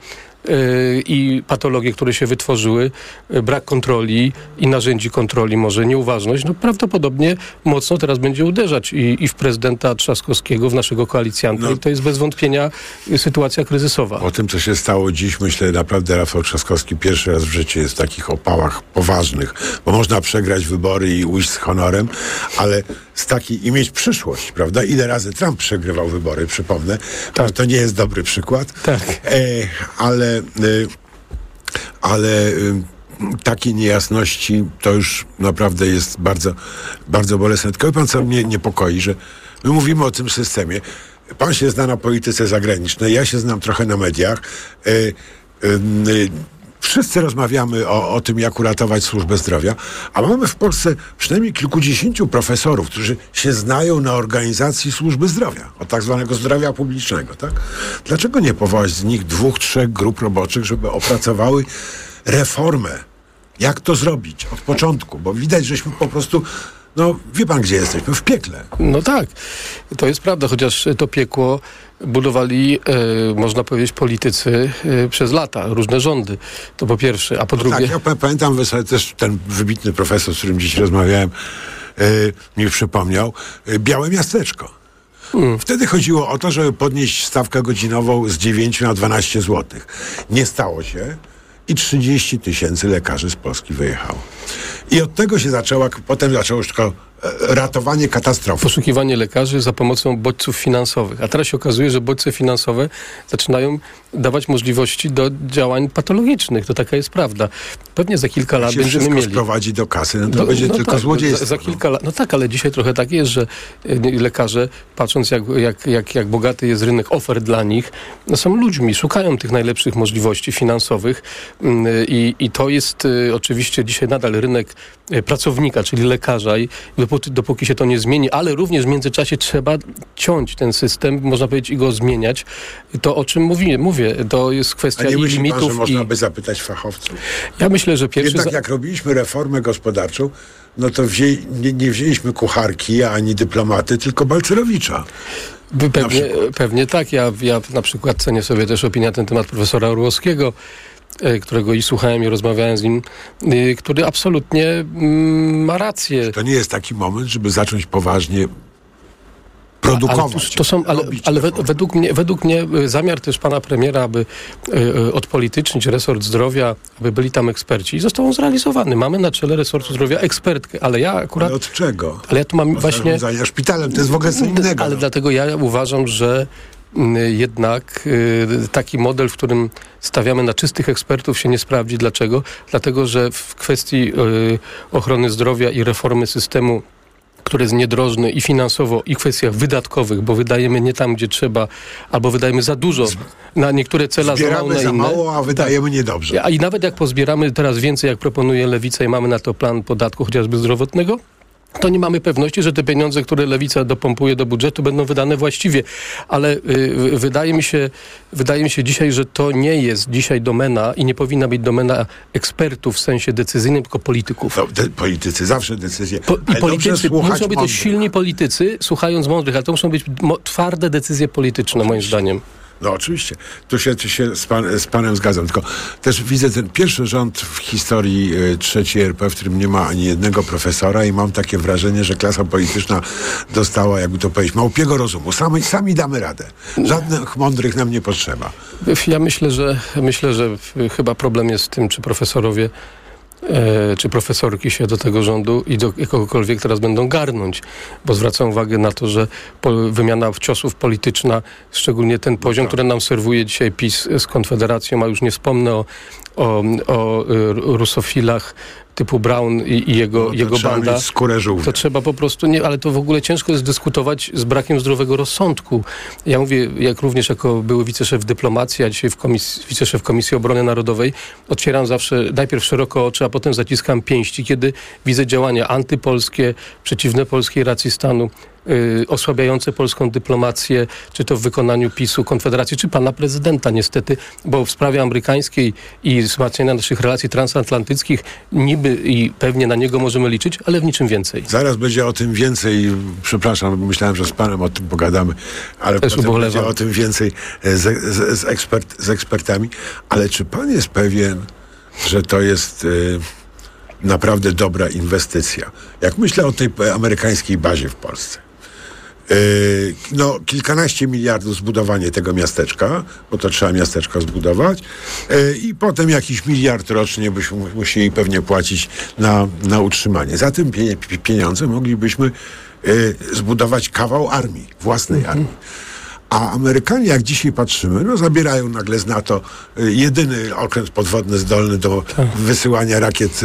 i patologie, które się wytworzyły, brak kontroli i narzędzi kontroli, może nieuważność, no prawdopodobnie mocno teraz będzie uderzać i, i w prezydenta Trzaskowskiego, w naszego koalicjanta. No. I to jest bez wątpienia sytuacja kryzysowa. O tym, co się stało dziś, myślę, naprawdę Rafał Trzaskowski pierwszy raz w życiu jest w takich opałach poważnych, bo można przegrać wybory i ujść z honorem, ale z takiej i mieć przyszłość, prawda? Ile razy Trump przegrywał wybory, przypomnę. Tak. To nie jest dobry przykład. Tak. E, ale e, ale e, takie niejasności to już naprawdę jest bardzo, bardzo bolesne. Tylko pan, co mnie niepokoi, że my mówimy o tym systemie. Pan się zna na polityce zagranicznej, ja się znam trochę na mediach. E, e, e, Wszyscy rozmawiamy o, o tym, jak uratować służbę zdrowia, a mamy w Polsce przynajmniej kilkudziesięciu profesorów, którzy się znają na organizacji służby zdrowia, od tak zwanego zdrowia publicznego, tak? Dlaczego nie powołać z nich dwóch, trzech grup roboczych, żeby opracowały reformę? Jak to zrobić od początku? Bo widać, żeśmy po prostu... No, wie pan, gdzie jesteśmy? W piekle. No tak, to jest prawda, chociaż to piekło budowali, e, można powiedzieć, politycy e, przez lata, różne rządy. To po pierwsze, a po no drugie... Tak, ja pamiętam też ten wybitny profesor, z którym dziś rozmawiałem, e, mi przypomniał, e, Białe Miasteczko. Hmm. Wtedy chodziło o to, żeby podnieść stawkę godzinową z dziewięciu na dwanaście złotych. Nie stało się i trzydzieści tysięcy lekarzy z Polski wyjechało. I od tego się zaczęła, potem zaczęło już tylko ratowanie katastrofy. Poszukiwanie lekarzy za pomocą bodźców finansowych. A teraz się okazuje, że bodźce finansowe zaczynają dawać możliwości do działań patologicznych. To taka jest prawda. Pewnie za kilka lat się będziemy mieli... sprowadzi do kasy, no to no, będzie no tylko tak, złodziejstwo. Za, za kilka lat, no tak, ale dzisiaj trochę tak jest, że lekarze, patrząc jak, jak, jak, jak bogaty jest rynek ofert dla nich, no są ludźmi, szukają tych najlepszych możliwości finansowych i, i to jest y, oczywiście dzisiaj nadal rynek y, pracownika, czyli lekarza i dopóki, dopóki się to nie zmieni, ale również w międzyczasie trzeba ciąć ten system, można powiedzieć, i go zmieniać. To, o czym mówię, mówię to jest kwestia A nie i myśli limitów. Pan, że można i... by zapytać fachowców? Ja myślę, że pierwszy... Jednak jak robiliśmy reformę gospodarczą, no to wzię... nie, nie wzięliśmy kucharki, ani dyplomaty, tylko Balcerowicza. Pewnie, pewnie tak. Ja, ja na przykład cenię sobie też opinię na ten temat profesora Orłowskiego, którego i słuchałem, i rozmawiałem z nim, który absolutnie mm, ma rację. To nie jest taki moment, żeby zacząć poważnie produkować. Ale, to są, ale, ale według, mnie, według mnie zamiar też pana premiera, aby y, odpolitycznić resort zdrowia, aby byli tam eksperci, został on zrealizowany. Mamy na czele resortu zdrowia ekspertkę, ale ja akurat... Ale od czego? Ale ja tu mam od właśnie... zarządzania szpitalem, to jest w ogóle co innego. Ale no. dlatego ja uważam, że jednak y, taki model, w którym stawiamy na czystych ekspertów, się nie sprawdzi. Dlaczego? Dlatego, że w kwestii y, ochrony zdrowia i reformy systemu, który jest niedrożny i finansowo, i w kwestiach wydatkowych, bo wydajemy nie tam, gdzie trzeba, albo wydajemy za dużo na niektóre cele, za mało na inne. za mało, a wydajemy tak. niedobrze. A i nawet jak pozbieramy teraz więcej, jak proponuje Lewica i mamy na to plan podatku chociażby zdrowotnego, to nie mamy pewności, że te pieniądze, które Lewica dopompuje do budżetu, będą wydane właściwie. Ale y, wydaje mi się, wydaje mi się dzisiaj, że to nie jest dzisiaj domena i nie powinna być domena ekspertów w sensie decyzyjnym, tylko polityków. No, de- politycy, zawsze decyzje. Po, I politycy, muszą być mądrych. też silni politycy, słuchając mądrych, ale to muszą być mo- twarde decyzje polityczne, moim zdaniem. No oczywiście, tu się, tu się z, pan, z panem zgadzam, tylko też widzę ten pierwszy rząd w historii y, trzeciej R P, w którym nie ma ani jednego profesora i mam takie wrażenie, że klasa polityczna dostała, jakby to powiedzieć, małpiego rozumu. Sami, sami damy radę. Żadnych mądrych nam nie potrzeba. Ja myślę, że myślę, że chyba problem jest w tym, czy profesorowie E, czy profesorki się do tego rządu i do kogokolwiek teraz będą garnąć, bo zwracam uwagę na to, że po, wymiana ciosów polityczna, szczególnie ten poziom, który nam serwuje dzisiaj PiS z Konfederacją, a już nie wspomnę o, o, o rusofilach typu Brown i, i jego, no, jego trzeba banda, mieć skórę żółwia. to trzeba po prostu, nie, ale to w ogóle ciężko jest dyskutować z brakiem zdrowego rozsądku. Ja mówię, jak również jako były wiceszef dyplomacji, a dzisiaj w komisji, wiceszef Komisji Obrony Narodowej, otwieram zawsze najpierw szeroko oczy, a potem zaciskam pięści, kiedy widzę działania antypolskie, przeciwne polskiej racji stanu, Yy, osłabiające polską dyplomację, czy to w wykonaniu PiSu, Konfederacji, czy pana prezydenta niestety, bo w sprawie amerykańskiej i wzmacniania naszych relacji transatlantyckich niby i pewnie na niego możemy liczyć, ale w niczym więcej. Zaraz będzie o tym więcej, przepraszam, myślałem, że z panem o tym pogadamy, ale Też potem ubolewam. będzie o tym więcej z, z, z, ekspert, z ekspertami. Ale czy pan jest pewien, że to jest y, naprawdę dobra inwestycja? Jak myślę o tej amerykańskiej bazie w Polsce, Yy, no, kilkanaście miliardów zbudowanie tego miasteczka, bo to trzeba miasteczko zbudować, yy, i potem jakiś miliard rocznie byśmy musieli pewnie płacić na, na utrzymanie. Za tym pie, pieniądze moglibyśmy yy, zbudować kawał armii, własnej armii. A Amerykanie, jak dzisiaj patrzymy, no zabierają nagle z NATO y, jedyny okręt podwodny zdolny do wysyłania rakiet, y,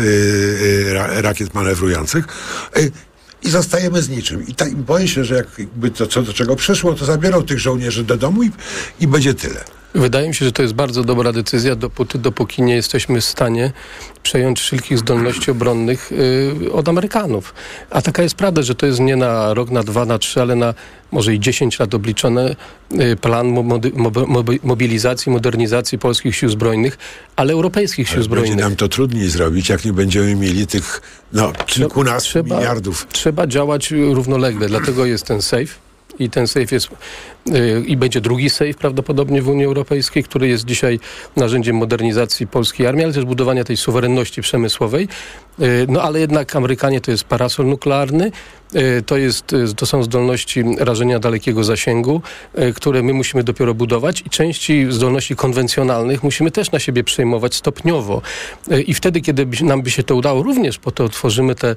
y, ra, rakiet manewrujących. Y, I zostajemy z niczym. I tak, boję się, że jakby to, co do czego przyszło, to zabiorą tych żołnierzy do domu i, i będzie tyle. Wydaje mi się, że to jest bardzo dobra decyzja, dopóty, dopóki nie jesteśmy w stanie przejąć wszelkich zdolności obronnych yy, od Amerykanów. A taka jest prawda, że to jest nie na rok, na dwa, na trzy, ale na może i dziesięć lat obliczony yy, plan mody, moby, mobilizacji, modernizacji polskich sił zbrojnych, ale europejskich sił ale zbrojnych. Będzie nam to trudniej zrobić, jak nie będziemy mieli tych no, kilkunastu trzeba, miliardów. Trzeba działać równolegle, dlatego jest ten safe. I ten safe jest, yy, i będzie drugi safe prawdopodobnie w Unii Europejskiej, który jest dzisiaj narzędziem modernizacji polskiej armii, ale też budowania tej suwerenności przemysłowej. Yy, no ale jednak Amerykanie to jest parasol nuklearny, yy, to, jest, yy, to są zdolności rażenia dalekiego zasięgu, yy, które my musimy dopiero budować i części zdolności konwencjonalnych musimy też na siebie przejmować stopniowo. Yy, I wtedy, kiedy by, nam by się to udało, również po to tworzymy te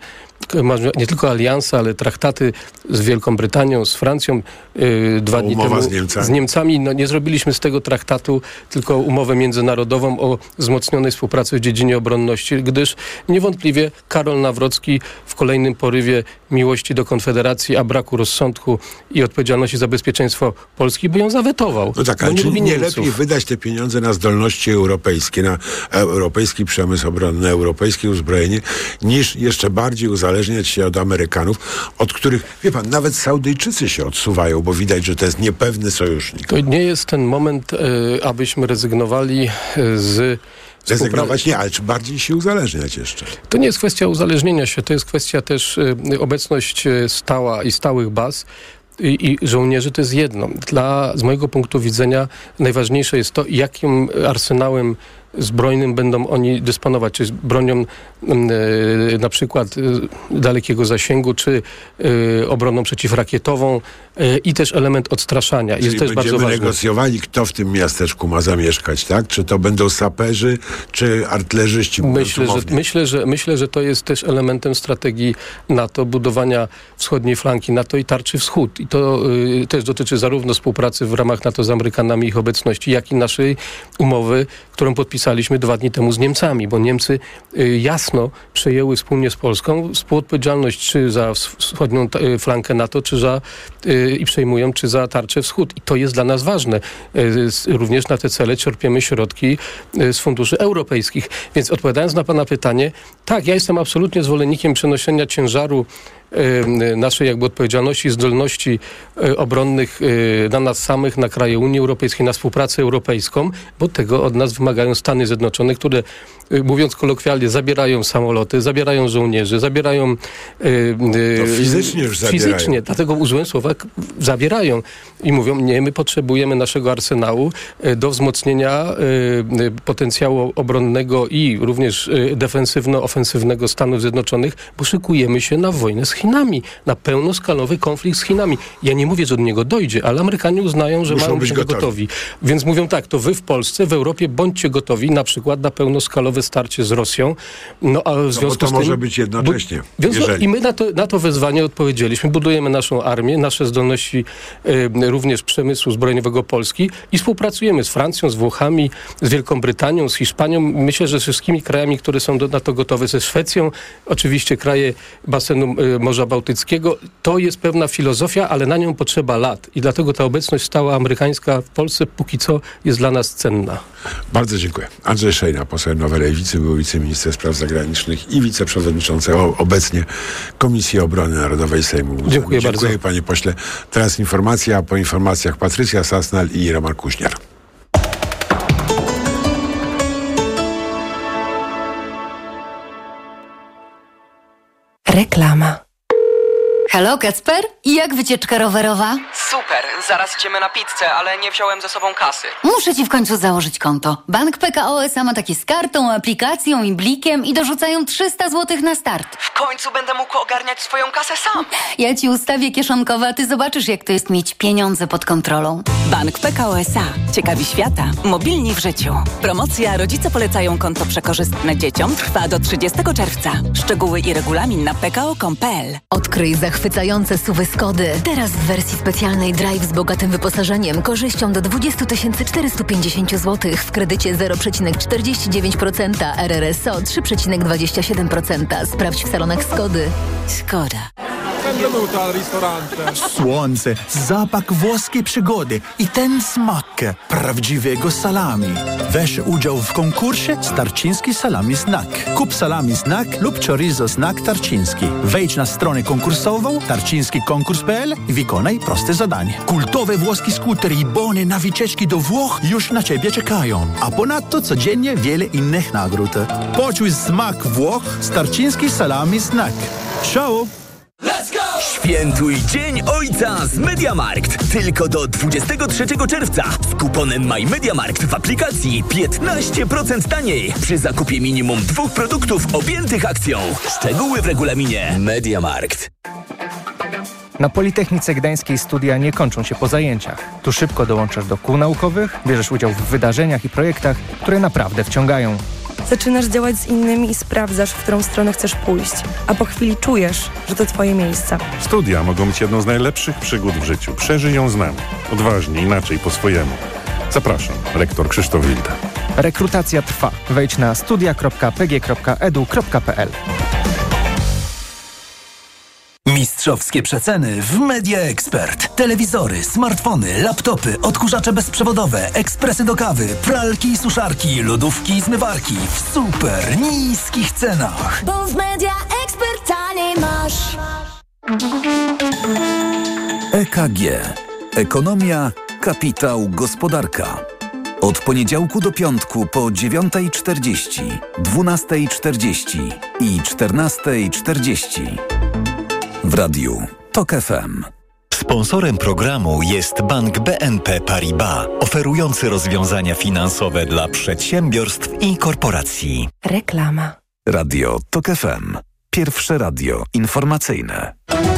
nie tylko alianse, ale traktaty z Wielką Brytanią, z Francją, yy, dwa dni temu z Niemcami. z Niemcami. No, nie zrobiliśmy z tego traktatu tylko umowę międzynarodową o wzmocnionej współpracy w dziedzinie obronności, gdyż niewątpliwie Karol Nawrocki w kolejnym porywie miłości do Konfederacji, a braku rozsądku i odpowiedzialności za bezpieczeństwo Polski by ją zawetował. No tak, ale nie czy lubi nie Niemców. lepiej wydać te pieniądze na zdolności europejskie, na europejski przemysł obronny, europejskie uzbrojenie, niż jeszcze bardziej uzależniać się od Amerykanów, od których, wie pan, nawet Saudyjczycy się odsuwają, bo widać, że to jest niepewny sojusznik. To nie jest ten moment, y, abyśmy rezygnowali z Rezygnować nie, ale czy bardziej się uzależniać jeszcze? To nie jest kwestia uzależnienia się, to jest kwestia też y, obecność y, stała i stałych baz. I, I żołnierzy to jest jedno. Dla, z mojego punktu widzenia najważniejsze jest to, jakim arsenałem zbrojnym będą oni dysponować, czy bronią y, na przykład y, dalekiego zasięgu, czy y, obroną przeciwrakietową y, i też element odstraszania. Czyli jest też bardzo będziemy ważny. negocjowali, kto w tym miasteczku ma zamieszkać, tak? Czy to będą saperzy, czy artylerzyści? Myślę że, myślę, że, myślę, że to jest też elementem strategii NATO, budowania wschodniej flanki NATO i tarczy wschód. I to y, też dotyczy zarówno współpracy w ramach NATO z Amerykanami, ich obecności, jak i naszej umowy, którą podpisaliśmy dwa dni temu z Niemcami, bo Niemcy y, jasno przejęły wspólnie z Polską współodpowiedzialność czy za wschodnią y, flankę NATO, czy za y, i przejmują, czy za tarczę wschód. I to jest dla nas ważne. Y, również na te cele czerpiemy środki y, z funduszy europejskich. Więc odpowiadając na pana pytanie, tak, ja jestem absolutnie zwolennikiem przenoszenia ciężaru naszej jakby odpowiedzialności, zdolności obronnych na nas samych, na kraje Unii Europejskiej, na współpracę europejską, bo tego od nas wymagają Stany Zjednoczone, które, mówiąc kolokwialnie, zabierają samoloty, zabierają żołnierzy, zabierają... To fizycznie już zabierają. Fizycznie, dlatego użyłem słowa zabierają i mówią, nie, my potrzebujemy naszego arsenału do wzmocnienia potencjału obronnego i również defensywno-ofensywnego Stanów Zjednoczonych, bo szykujemy się na wojnę z Chinami, na pełnoskalowy konflikt z Chinami. Ja nie mówię, że do niego dojdzie, ale Amerykanie uznają, że Muszą mają być być gotowi. gotowi. Więc mówią tak, to wy w Polsce, w Europie bądźcie gotowi na przykład na pełnoskalowe starcie z Rosją. No a w związku No, bo to z tym, może być jednocześnie. Bu- więc no, jeżeli. I my na to, na to wezwanie odpowiedzieliśmy. Budujemy naszą armię, nasze zdolności y, również przemysłu zbrojeniowego Polski i współpracujemy z Francją, z Włochami, z Wielką Brytanią, z Hiszpanią. Myślę, że z wszystkimi krajami, które są do, na to gotowe, ze Szwecją, oczywiście kraje basenu y, Morza Bałtyckiego. To jest pewna filozofia, ale na nią potrzeba lat i dlatego ta obecność stała amerykańska w Polsce póki co jest dla nas cenna. Bardzo dziękuję. Andrzej Szejna, poseł Nowej Lewicy, był wiceminister spraw zagranicznych i wiceprzewodniczący o, obecnie Komisji Obrony Narodowej Sejmu. Dziękuję, Dziękuję bardzo. Dziękuję, panie pośle. Teraz informacja, a po informacjach Patrycja Sasnal i Roman Kuźniar. Reklama. Halo, Kacper? Jak wycieczka rowerowa? Super, zaraz idziemy na pizzę, ale nie wziąłem ze sobą kasy. Muszę ci w końcu założyć konto. Bank P K O S A ma takie z kartą, aplikacją i blikiem i dorzucają trzysta złotych na start. W końcu będę mógł ogarniać swoją kasę sam. Ja ci ustawię kieszonkowe, a ty zobaczysz, jak to jest mieć pieniądze pod kontrolą. Bank P K O S A. Ciekawi świata. Mobilni w życiu. Promocja Rodzice polecają konto przekorzystne dzieciom trwa do trzydziestego czerwca. Szczegóły i regulamin na p k o kropka com kropka p l. Odkryj zachwycające suwy Skody. Teraz w wersji specjalnej Drive z bogatym wyposażeniem, korzyścią do dwadzieścia tysięcy czterysta pięćdziesiąt złotych w kredycie zero przecinek czterdzieści dziewięć procent, R R S O trzy przecinek dwadzieścia siedem procent. Sprawdź w salonach Skody. Skoda. Benvenuto al ristorante. Słońce, zapach włoskiej przygody i ten smak prawdziwego salami. Weź udział w konkursie Starczyński Salami Snack. Kup salami snack lub chorizo snack Tarczyński. Wejdź na stronę konkursową tarczyński konkurs kropka p l i wykonaj proste zadanie. Kultowe włoskie skutery i bony na wycieczki do Włoch już na ciebie czekają. A ponadto codziennie wiele innych nagród. Poczuj smak Włoch z Tarczyński Salami Snack. Ciao! Świętuj Dzień Ojca z MediaMarkt. Tylko do dwudziestego trzeciego czerwca z kuponem MyMediaMarkt w aplikacji piętnaście procent taniej przy zakupie minimum dwóch produktów objętych akcją. Szczegóły w regulaminie MediaMarkt. Na Politechnice Gdańskiej studia nie kończą się po zajęciach. Tu szybko dołączasz do kół naukowych, bierzesz udział w wydarzeniach i projektach, które naprawdę wciągają. Zaczynasz działać z innymi i sprawdzasz, w którą stronę chcesz pójść, a po chwili czujesz, że to twoje miejsce. Studia mogą być jedną z najlepszych przygód w życiu. Przeżyj ją z nami. Odważnie, inaczej, po swojemu. Zapraszam, rektor Krzysztof Wilda. Rekrutacja trwa. Wejdź na studia kropka p g kropka e d u kropka p l. Mistrzowskie przeceny w Media Expert. Telewizory, smartfony, laptopy, odkurzacze bezprzewodowe, ekspresy do kawy, pralki i suszarki, lodówki i zmywarki w super niskich cenach. Bo w Media Expert taniej masz. E K G. Ekonomia, kapitał, gospodarka. Od poniedziałku do piątku po dziewiąta czterdzieści, dwunasta czterdzieści i czternasta czterdzieści. W radiu TOK F M. Sponsorem programu jest Bank B N P Paribas, oferujący rozwiązania finansowe dla przedsiębiorstw i korporacji. Reklama. Radio TOK F M. Pierwsze radio informacyjne.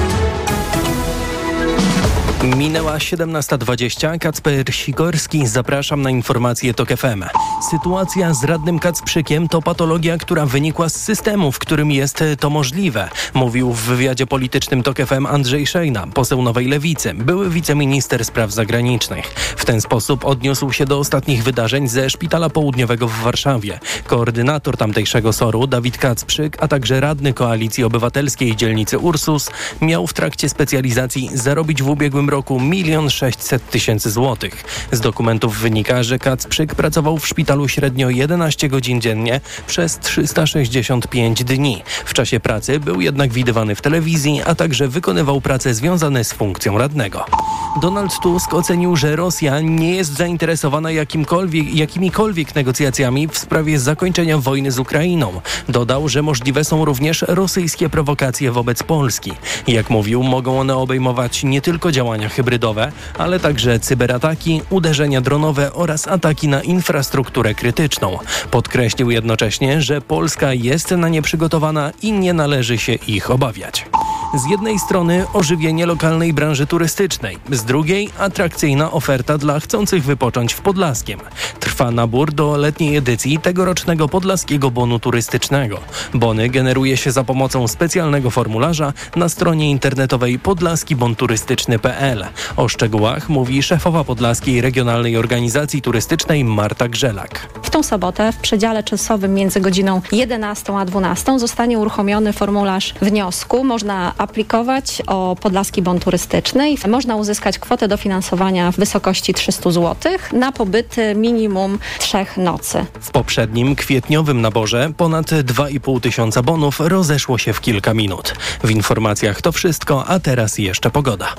Minęła siedemnasta dwadzieścia. Kacper Sikorski, zapraszam na informacje TOK F M. Sytuacja z radnym Kacprzykiem to patologia, która wynikła z systemu, w którym jest to możliwe, mówił w wywiadzie politycznym TOK F M Andrzej Szejna, poseł Nowej Lewicy, były wiceminister spraw zagranicznych. W ten sposób odniósł się do ostatnich wydarzeń ze Szpitala Południowego w Warszawie. Koordynator tamtejszego soru Dawid Kacprzyk, a także radny Koalicji Obywatelskiej dzielnicy Ursus miał w trakcie specjalizacji zarobić w ubiegłym roku milion sześćset tysięcy złotych. Z dokumentów wynika, że Kacprzyk pracował w szpitalu średnio jedenaście godzin dziennie przez trzysta sześćdziesiąt pięć dni. W czasie pracy był jednak widywany w telewizji, a także wykonywał prace związane z funkcją radnego. Donald Tusk ocenił, że Rosja nie jest zainteresowana jakimkolwiek, jakimikolwiek negocjacjami w sprawie zakończenia wojny z Ukrainą. Dodał, że możliwe są również rosyjskie prowokacje wobec Polski. Jak mówił, mogą one obejmować nie tylko działania hybrydowe, ale także cyberataki, uderzenia dronowe oraz ataki na infrastrukturę krytyczną. Podkreślił jednocześnie, że Polska jest na nie przygotowana i nie należy się ich obawiać. Z jednej strony ożywienie lokalnej branży turystycznej, z drugiej atrakcyjna oferta dla chcących wypocząć w Podlaskiem. Trwa nabór do letniej edycji tegorocznego Podlaskiego Bonu Turystycznego. Bony generuje się za pomocą specjalnego formularza na stronie internetowej podlaski bon turystyczny kropka p l. O szczegółach mówi szefowa Podlaskiej Regionalnej Organizacji Turystycznej Marta Grzelak. W tą sobotę w przedziale czasowym między godziną jedenastą a dwunastą zostanie uruchomiony formularz wniosku. Można aplikować o Podlaski Bon Turystyczny i można uzyskać kwotę dofinansowania w wysokości trzysta złotych na pobyty minimum trzech nocy. W poprzednim kwietniowym naborze ponad dwa i pół tysiąca bonów rozeszło się w kilka minut. W informacjach to wszystko, a teraz jeszcze pogoda.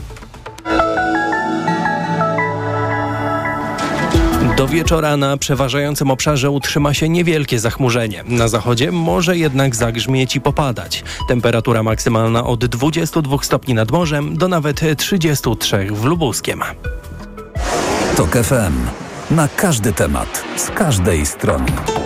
Do wieczora na przeważającym obszarze utrzyma się niewielkie zachmurzenie. Na zachodzie może jednak zagrzmieć i popadać. Temperatura maksymalna od dwudziestu dwóch stopni nad morzem do nawet trzydziestu trzech w Lubuskiem. TOK F M. Na każdy temat, z każdej strony.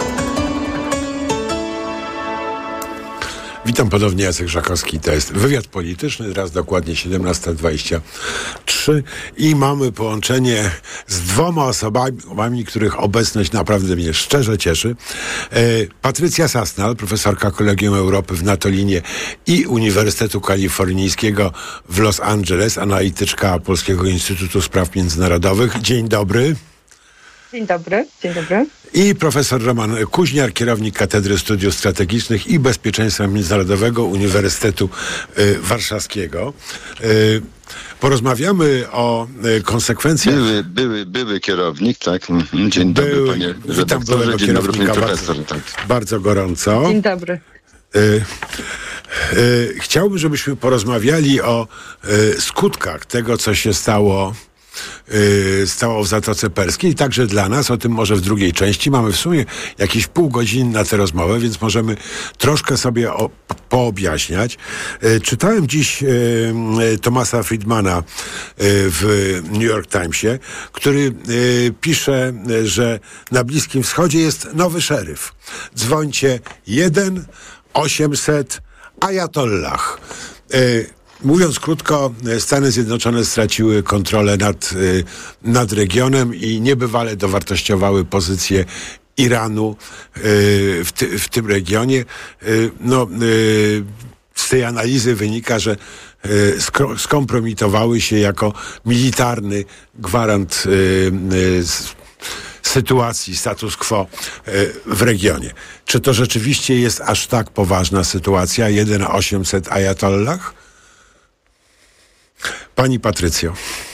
Witam ponownie, Jacek Żakowski. To jest wywiad polityczny, teraz dokładnie siedemnasta dwadzieścia trzy i mamy połączenie z dwoma osobami, których obecność naprawdę mnie szczerze cieszy. E, Patrycja Sasnal, profesorka Kolegium Europy w Natolinie i Uniwersytetu Kalifornijskiego w Los Angeles, analityczka Polskiego Instytutu Spraw Międzynarodowych. Dzień dobry. Dzień dobry, dzień dobry. I profesor Roman Kuźniar, kierownik Katedry Studiów Strategicznych i Bezpieczeństwa Międzynarodowego Uniwersytetu y, Warszawskiego. Y, porozmawiamy o y, konsekwencjach... Były, były, były kierownik, tak. Dzień dobry, były, panie witam byłego dzień dobry, panie profesor. Bardzo, tak. bardzo gorąco. Dzień dobry. Y, y, chciałbym, żebyśmy porozmawiali o y, skutkach tego, co się stało Yy, stało w Zatoce Perskiej i także dla nas, o tym może w drugiej części. Mamy w sumie jakieś pół godziny na tę rozmowę, więc możemy troszkę sobie o, poobjaśniać. Yy, czytałem dziś yy, Thomasa Friedmana yy, w New York Timesie, który yy, pisze, yy, że na Bliskim Wschodzie jest nowy szeryf. Dzwońcie jeden osiemset ajatollah. Yy, Mówiąc krótko, Stany Zjednoczone straciły kontrolę nad, nad regionem i niebywale dowartościowały pozycję Iranu w, ty, w tym regionie. No, z tej analizy wynika, że skompromitowały się jako militarny gwarant sytuacji, status quo w regionie. Czy to rzeczywiście jest aż tak poważna sytuacja? jeden osiemset ajatollah? Pani Patrycjo.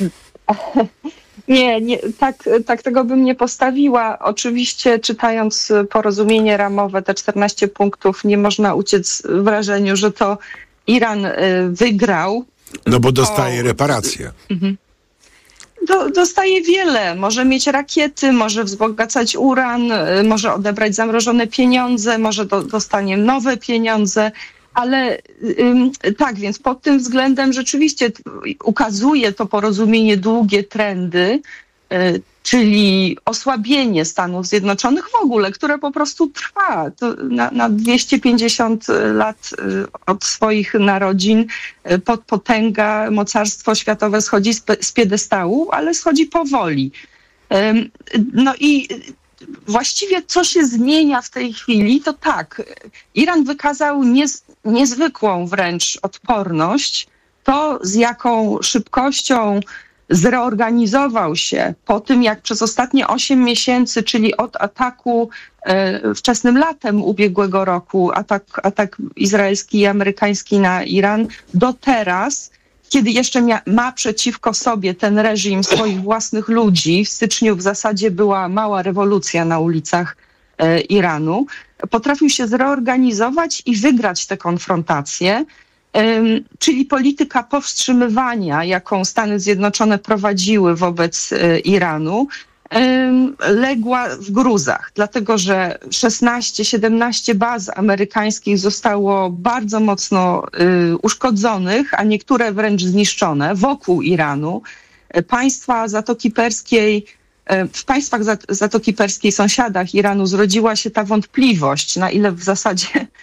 Nie, nie tak, tak tego bym nie postawiła. Oczywiście czytając porozumienie ramowe, te czternaście punktów, nie można uciec wrażeniu, że to Iran y, wygrał. No bo dostaje o... reparacje. Mhm. Do, dostaje wiele. Może mieć rakiety, może wzbogacać uran, y, może odebrać zamrożone pieniądze, może do, dostanie nowe pieniądze. Ale ym, tak, więc pod tym względem rzeczywiście t- ukazuje to porozumienie długie trendy, y, czyli osłabienie Stanów Zjednoczonych w ogóle, które po prostu trwa. To na, na dwieście pięćdziesiąt lat y, od swoich narodzin y, pod potęga, mocarstwo światowe schodzi z, z piedestału, ale schodzi powoli. Ym, no i właściwie co się zmienia w tej chwili, to tak, Iran wykazał niez, niezwykłą wręcz odporność. To, z jaką szybkością zreorganizował się po tym, jak przez ostatnie osiem miesięcy, czyli od ataku e, wczesnym latem ubiegłego roku, atak, atak izraelski i amerykański na Iran, do teraz, kiedy jeszcze mia- ma przeciwko sobie ten reżim swoich własnych ludzi. W styczniu w zasadzie była mała rewolucja na ulicach e, Iranu. Potrafił się zreorganizować i wygrać tę konfrontację, e, czyli polityka powstrzymywania, jaką Stany Zjednoczone prowadziły wobec e, Iranu, e, legła w gruzach, dlatego że szesnaście siedemnaście baz amerykańskich zostało bardzo mocno y, uszkodzonych, a niektóre wręcz zniszczone wokół Iranu. Państwa Zatoki Perskiej, y, w państwach Zatoki Perskiej, sąsiadach Iranu, zrodziła się ta wątpliwość, na ile w zasadzie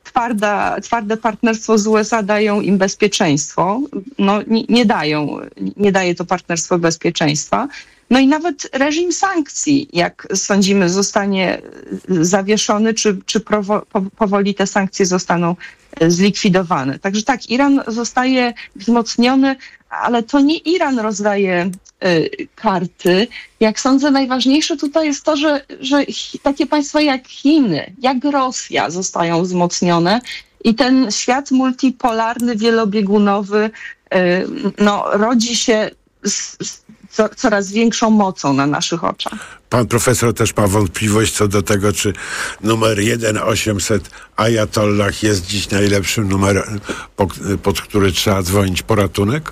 twarda, twarde partnerstwo z U S A dają im bezpieczeństwo. No nie, nie dają, nie daje to partnerstwo bezpieczeństwa. No i nawet reżim sankcji, jak sądzimy, zostanie zawieszony, czy, czy prowo, po, powoli te sankcje zostaną zlikwidowane. Także tak, Iran zostaje wzmocniony, ale to nie Iran rozdaje y, karty. Jak sądzę, najważniejsze tutaj jest to, że, że takie państwa jak Chiny, jak Rosja zostają wzmocnione i ten świat multipolarny, wielobiegunowy y, no, rodzi się z, z co, coraz większą mocą na naszych oczach. Pan profesor też ma wątpliwość co do tego, czy numer jeden osiemset Ajatollah jest dziś najlepszym numerem, pod który trzeba dzwonić po ratunek?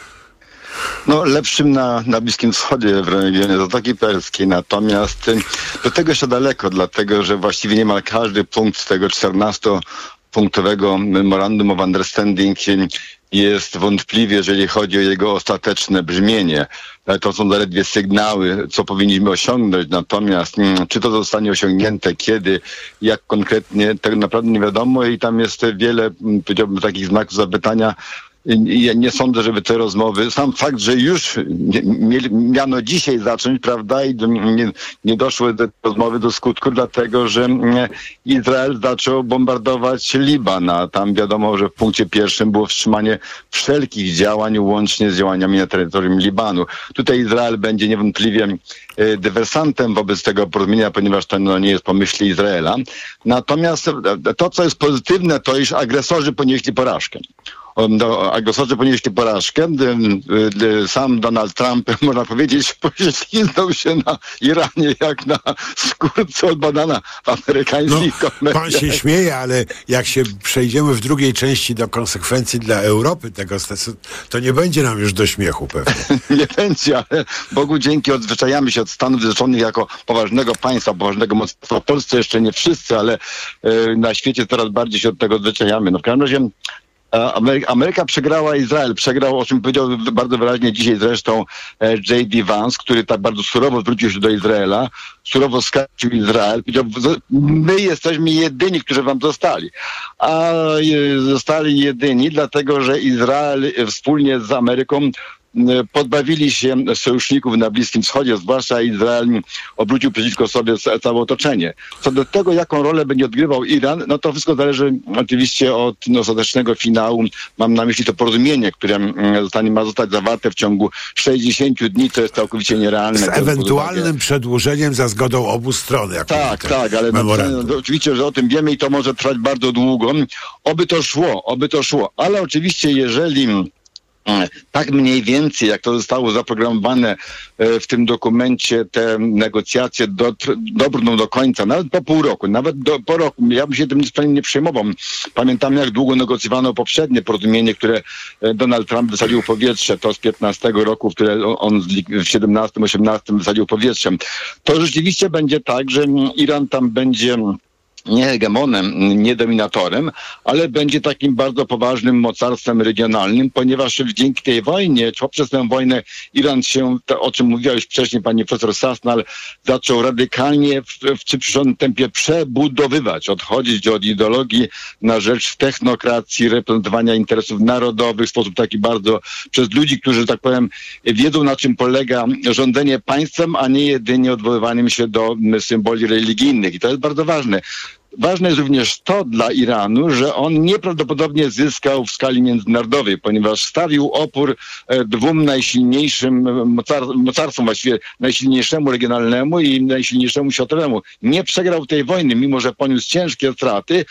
No, lepszym na, na Bliskim Wschodzie, w regionie Zatoki Perskiej. Natomiast do tego jeszcze daleko, dlatego że właściwie niemal każdy punkt z tego czternastopunktowego Memorandum of Understanding jest wątpliwy, jeżeli chodzi o jego ostateczne brzmienie. To są zaledwie sygnały, co powinniśmy osiągnąć, natomiast mm, czy to zostanie osiągnięte, kiedy, jak konkretnie, tego naprawdę nie wiadomo i tam jest wiele, powiedziałbym, takich znaków zapytania. Ja nie sądzę, żeby te rozmowy, sam fakt, że już mieli, miano dzisiaj zacząć, prawda, i do, nie, nie doszły te rozmowy do skutku, dlatego że Izrael zaczął bombardować Liban, a tam wiadomo, że w punkcie pierwszym było wstrzymanie wszelkich działań, łącznie z działaniami na terytorium Libanu. Tutaj Izrael będzie niewątpliwie y, dywersantem wobec tego porozumienia, ponieważ to no, nie jest po myśli Izraela. Natomiast to, co jest pozytywne, to iż agresorzy ponieśli porażkę. Do agresorzy ponieśli porażkę. Sam Donald Trump, można powiedzieć, poślizgnął się na Iranie jak na skórce od banana w amerykańskich no, komediach. Pan się śmieje, ale jak się przejdziemy w drugiej części do konsekwencji dla Europy tego, to nie będzie nam już do śmiechu pewnie. Nie będzie, ale Bogu dzięki odzwyczajamy się od Stanów Zjednoczonych jako poważnego państwa, poważnego mocarstwa. W Polsce jeszcze nie wszyscy, ale y, na świecie coraz bardziej się od tego odzwyczajamy. No w każdym razie Ameryka, Ameryka przegrała, Izrael przegrał, o czym powiedział bardzo wyraźnie dzisiaj zresztą J D Vance, który tak bardzo surowo zwrócił się do Izraela, surowo skarcił Izrael, powiedział, my jesteśmy jedyni, którzy wam zostali. A zostali jedyni, dlatego że Izrael wspólnie z Ameryką podbawili się sojuszników na Bliskim Wschodzie, zwłaszcza Izrael obrócił przeciwko sobie całe otoczenie. Co do tego, jaką rolę będzie odgrywał Iran, no to wszystko zależy oczywiście od no, ostatecznego finału. Mam na myśli to porozumienie, które zostanie, ma zostać zawarte w ciągu sześćdziesięciu dni, to jest całkowicie nierealne. Z ewentualnym przedłużeniem za zgodą obu stron. Jak tak, tak, ale no, no, oczywiście, że o tym wiemy i to może trwać bardzo długo. Oby to szło, oby to szło. Ale oczywiście, jeżeli tak mniej więcej, jak to zostało zaprogramowane w tym dokumencie, te negocjacje dobrną do końca, nawet po pół roku, nawet do, po roku. Ja bym się tym zupełnie nie przejmował. Pamiętam, jak długo negocjowano poprzednie porozumienie, które Donald Trump wysadził w powietrze, to z piętnastego roku, które on w siedemnastym, osiemnastym wysadził powietrzem. To rzeczywiście będzie tak, że Iran tam będzie nie hegemonem, nie dominatorem, ale będzie takim bardzo poważnym mocarstwem regionalnym, ponieważ dzięki tej wojnie, czy poprzez tę wojnę Iran się, to, o czym mówiła już wcześniej pani profesor Sasnal, zaczął radykalnie w, w przyspieszonym tempie przebudowywać, odchodzić od ideologii na rzecz technokracji, reprezentowania interesów narodowych w sposób taki bardzo przez ludzi, którzy, że tak powiem, wiedzą, na czym polega rządzenie państwem, a nie jedynie odwoływaniem się do symboli religijnych. I to jest bardzo ważne. Ważne jest również to dla Iranu, że on nieprawdopodobnie zyskał w skali międzynarodowej, ponieważ stawił opór dwóm najsilniejszym mocar mocarstwom, właściwie najsilniejszemu regionalnemu i najsilniejszemu światowemu. Nie przegrał tej wojny, mimo że poniósł ciężkie straty.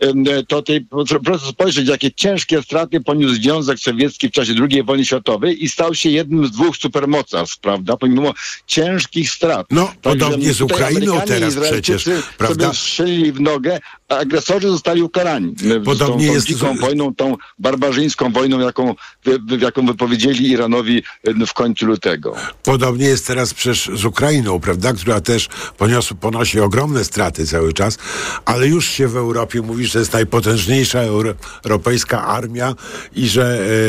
To tej, proszę spojrzeć, jakie ciężkie straty poniósł Związek Sowiecki w czasie drugiej wojny światowej i stał się jednym z dwóch supermocarstw, prawda, pomimo ciężkich strat. No, Także podobnie z Ukrainą teraz przecież, prawda? Sobie strzelili w nogę, a agresorzy zostali ukarani. Podobnie tą, tą jest dziką z... wojną, tą barbarzyńską wojną, jaką, wy, jaką wypowiedzieli Iranowi w końcu lutego. Podobnie jest teraz przecież z Ukrainą, prawda, która też poniosł, ponosi ogromne straty cały czas, ale już się w Europie mówi, że jest najpotężniejsza euro, europejska armia i że y,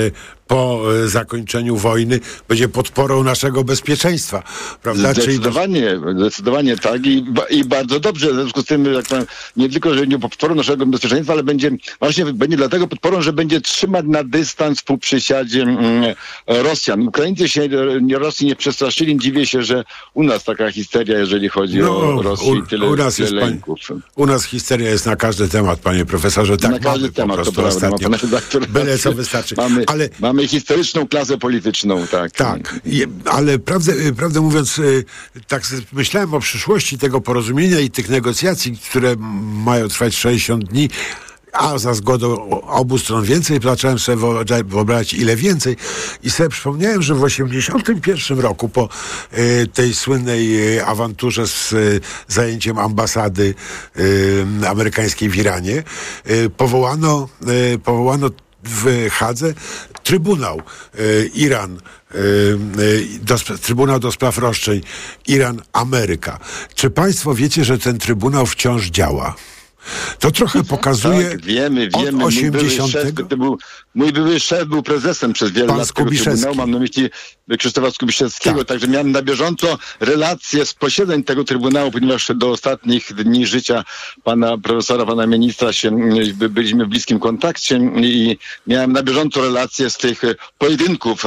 po e, zakończeniu wojny będzie podporą naszego bezpieczeństwa, prawda? Zdecydowanie, Czyli... zdecydowanie tak i, i bardzo dobrze. W związku z tym, jak pan, nie tylko, że nie podporą naszego bezpieczeństwa, ale będzie właśnie będzie dlatego podporą, że będzie trzymać na dystans po przysiadzie mm, Rosjan. Ukraińcy się nie, Rosji nie przestraszyli. Dziwię się, że u nas taka histeria, jeżeli chodzi no, o Rosję i tyle, u nas tyle jest, lęków. Pan, u nas histeria jest na każdy temat, panie profesorze. Tak, na każdy mamy temat, po prostu to prawda, ostatnio. ma pan redaktor. Byle co wystarczy. Mamy, ale, mamy historyczną klasę polityczną, tak. Tak, je, ale prawdę, prawdę mówiąc, tak myślałem o przyszłości tego porozumienia i tych negocjacji, które mają trwać sześćdziesiąt dni, a za zgodą obu stron więcej, zacząłem sobie wyobrazić ile więcej i sobie przypomniałem, że w osiemdziesiątym pierwszym roku po y, tej słynnej y, awanturze z y, zajęciem ambasady y, amerykańskiej w Iranie y, powołano, y, powołano w Hadze Trybunał y, Iran, y, y, do, Trybunał do spraw roszczeń Iran-Ameryka. Czy państwo wiecie, że ten Trybunał wciąż działa? To trochę pokazuje. Tak, wiemy, wiemy. Od mój, były osiemdziesiątego szef, to był, mój były szef był prezesem przez wiele Pan lat tego Trybunału. Mam na myśli Krzysztofa Skubiszewskiego. Tak. Także miałem na bieżąco relacje z posiedzeń tego Trybunału, ponieważ do ostatnich dni życia pana profesora, pana ministra się byliśmy w bliskim kontakcie i miałem na bieżąco relacje z tych pojedynków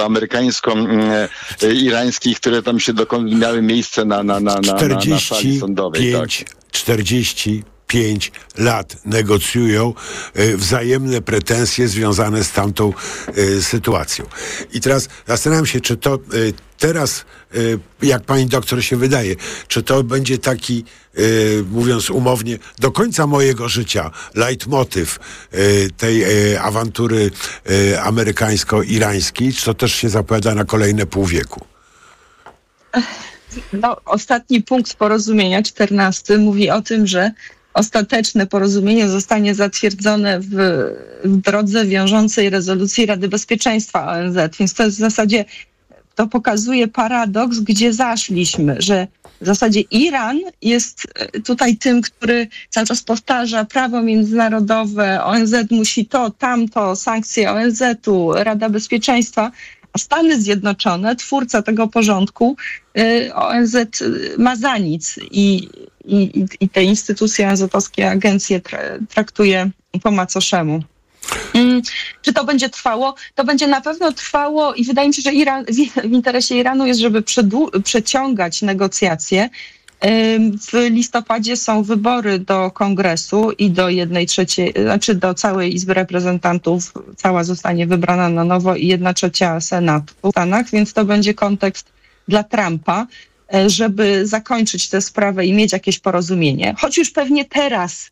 amerykańsko-irańskich, które tam się dokon- miały miejsce na, na, na, na, na, na sali sądowej. Tak. czterdzieści pięć lat negocjują y, wzajemne pretensje związane z tamtą y, sytuacją. I teraz zastanawiam się, czy to y, teraz, y, jak pani doktor się wydaje, czy to będzie taki, y, mówiąc umownie, do końca mojego życia leitmotyw y, tej y, awantury y, amerykańsko-irańskiej, czy to też się zapowiada na kolejne pół wieku? No, ostatni punkt porozumienia, czternasty, mówi o tym, że ostateczne porozumienie zostanie zatwierdzone w, w drodze wiążącej rezolucji Rady Bezpieczeństwa O N Z. Więc to jest w zasadzie, to pokazuje paradoks, gdzie zaszliśmy, że w zasadzie Iran jest tutaj tym, który cały czas powtarza prawo międzynarodowe, O N Z musi to, tamto, sankcje O N Z-u, Rada Bezpieczeństwa, a Stany Zjednoczone, twórca tego porządku, O N Z ma za nic i, i, i te instytucje O N Z-owskie, agencje traktuje po macoszemu. Hmm, czy to będzie trwało? To będzie na pewno trwało i wydaje mi się, że Iran, w interesie Iranu jest, żeby przedłu- przeciągać negocjacje. W listopadzie są wybory do Kongresu i do jednej trzeciej, znaczy do całej Izby Reprezentantów, cała zostanie wybrana na nowo i jedna trzecia Senatu w Stanach, więc to będzie kontekst dla Trumpa, żeby zakończyć tę sprawę i mieć jakieś porozumienie. Choć już pewnie teraz,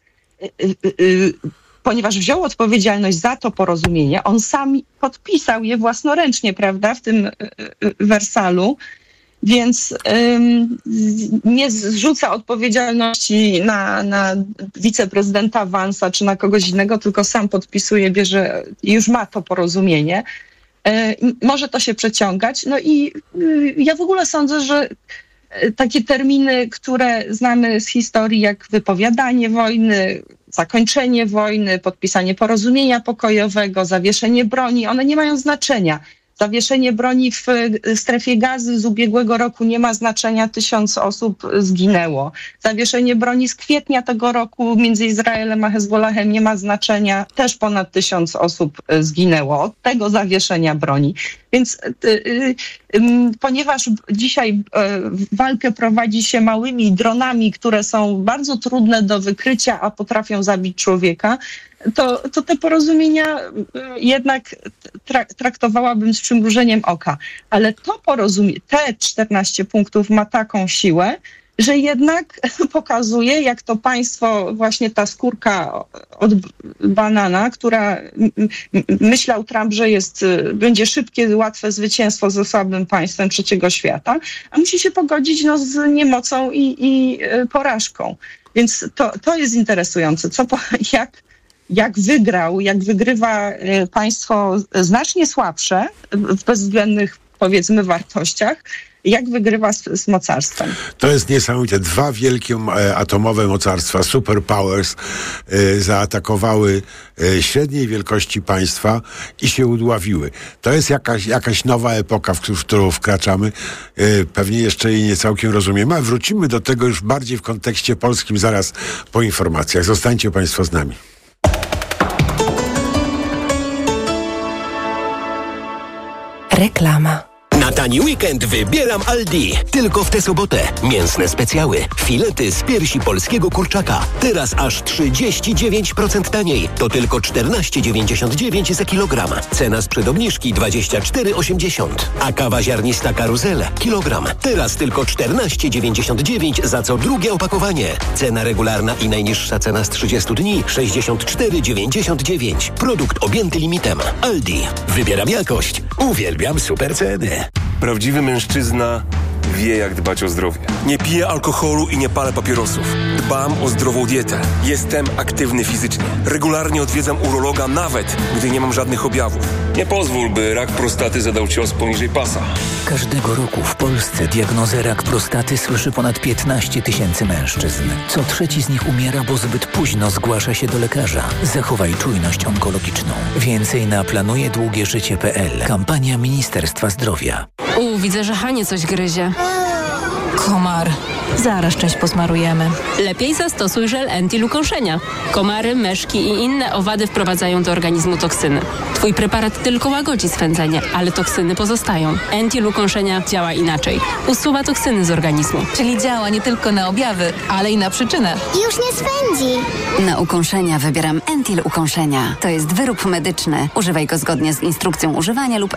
ponieważ wziął odpowiedzialność za to porozumienie, on sam podpisał je własnoręcznie, prawda, w tym Wersalu, więc ym, nie zrzuca odpowiedzialności na, na wiceprezydenta Vance'a czy na kogoś innego, tylko sam podpisuje, bierze i już ma to porozumienie. Yy, może to się przeciągać. No i yy, ja w ogóle sądzę, że yy, takie terminy, które znamy z historii, jak wypowiadanie wojny, zakończenie wojny, podpisanie porozumienia pokojowego, zawieszenie broni, one nie mają znaczenia. Zawieszenie broni w strefie Gazy z ubiegłego roku nie ma znaczenia, tysiąc osób zginęło. Zawieszenie broni z kwietnia tego roku między Izraelem a Hezbollahem nie ma znaczenia, też ponad tysiąc osób zginęło od tego zawieszenia broni. Więc y, y, y, ponieważ dzisiaj y, walkę prowadzi się małymi dronami, które są bardzo trudne do wykrycia, a potrafią zabić człowieka, to, to te porozumienia jednak tra- traktowałabym z przymrużeniem oka. Ale to porozumienie, te czternaście punktów ma taką siłę, że jednak pokazuje, jak to państwo, właśnie ta skórka od banana, która myślał Trump, że jest, będzie szybkie, łatwe zwycięstwo ze słabym państwem trzeciego świata, a musi się pogodzić no, z niemocą i, i porażką. Więc to, to jest interesujące. Co, jak jak wygrał, jak wygrywa państwo znacznie słabsze w bezwzględnych, powiedzmy, wartościach, jak wygrywa z, z mocarstwem. To jest niesamowite. Dwa wielkie e, atomowe mocarstwa, superpowers, e, zaatakowały e, średniej wielkości państwa i się udławiły. To jest jakaś, jakaś nowa epoka, w, w którą wkraczamy. E, pewnie jeszcze jej nie całkiem rozumiemy, a wrócimy do tego już bardziej w kontekście polskim zaraz po informacjach. Zostańcie Państwo z nami. Reklama. Na tani weekend wybieram Aldi. Tylko w tę sobotę. Mięsne specjały. Filety z piersi polskiego kurczaka. Teraz aż trzydzieści dziewięć procent taniej. To tylko czternaście dziewięćdziesiąt dziewięć za kilogram. Cena sprzed obniżki dwadzieścia cztery osiemdziesiąt. A kawa ziarnista Karuzel. Kilogram. Teraz tylko czternaście dziewięćdziesiąt dziewięć za co drugie opakowanie. Cena regularna i najniższa cena z trzydziestu dni sześćdziesiąt cztery dziewięćdziesiąt dziewięć. Produkt objęty limitem. Aldi. Wybieram jakość. Uwielbiam super ceny. Prawdziwy mężczyzna wie, jak dbać o zdrowie. Nie piję alkoholu i nie palę papierosów. Dbam o zdrową dietę. Jestem aktywny fizycznie. Regularnie odwiedzam urologa, nawet gdy nie mam żadnych objawów. Nie pozwól, by rak prostaty zadał cios poniżej pasa. Każdego roku w Polsce diagnozę rak prostaty słyszy ponad piętnaście tysięcy mężczyzn. Co trzeci z nich umiera, bo zbyt późno zgłasza się do lekarza. Zachowaj czujność onkologiczną. Więcej na planuje długie życie kropka p l. Kampania Ministerstwa Zdrowia. U, widzę, że Hanie coś gryzie. Komar. Zaraz część posmarujemy. Lepiej zastosuj żel Entil ukąszenia. Komary, meszki i inne owady wprowadzają do organizmu toksyny. Twój preparat tylko łagodzi swędzenie, ale toksyny pozostają. Entil ukąszenia działa inaczej. Usuwa toksyny z organizmu. Czyli działa nie tylko na objawy, ale i na przyczynę. Już nie swędzi. Na ukąszenia wybieram Entil ukąszenia. To jest wyrób medyczny. Używaj go zgodnie z instrukcją używania lub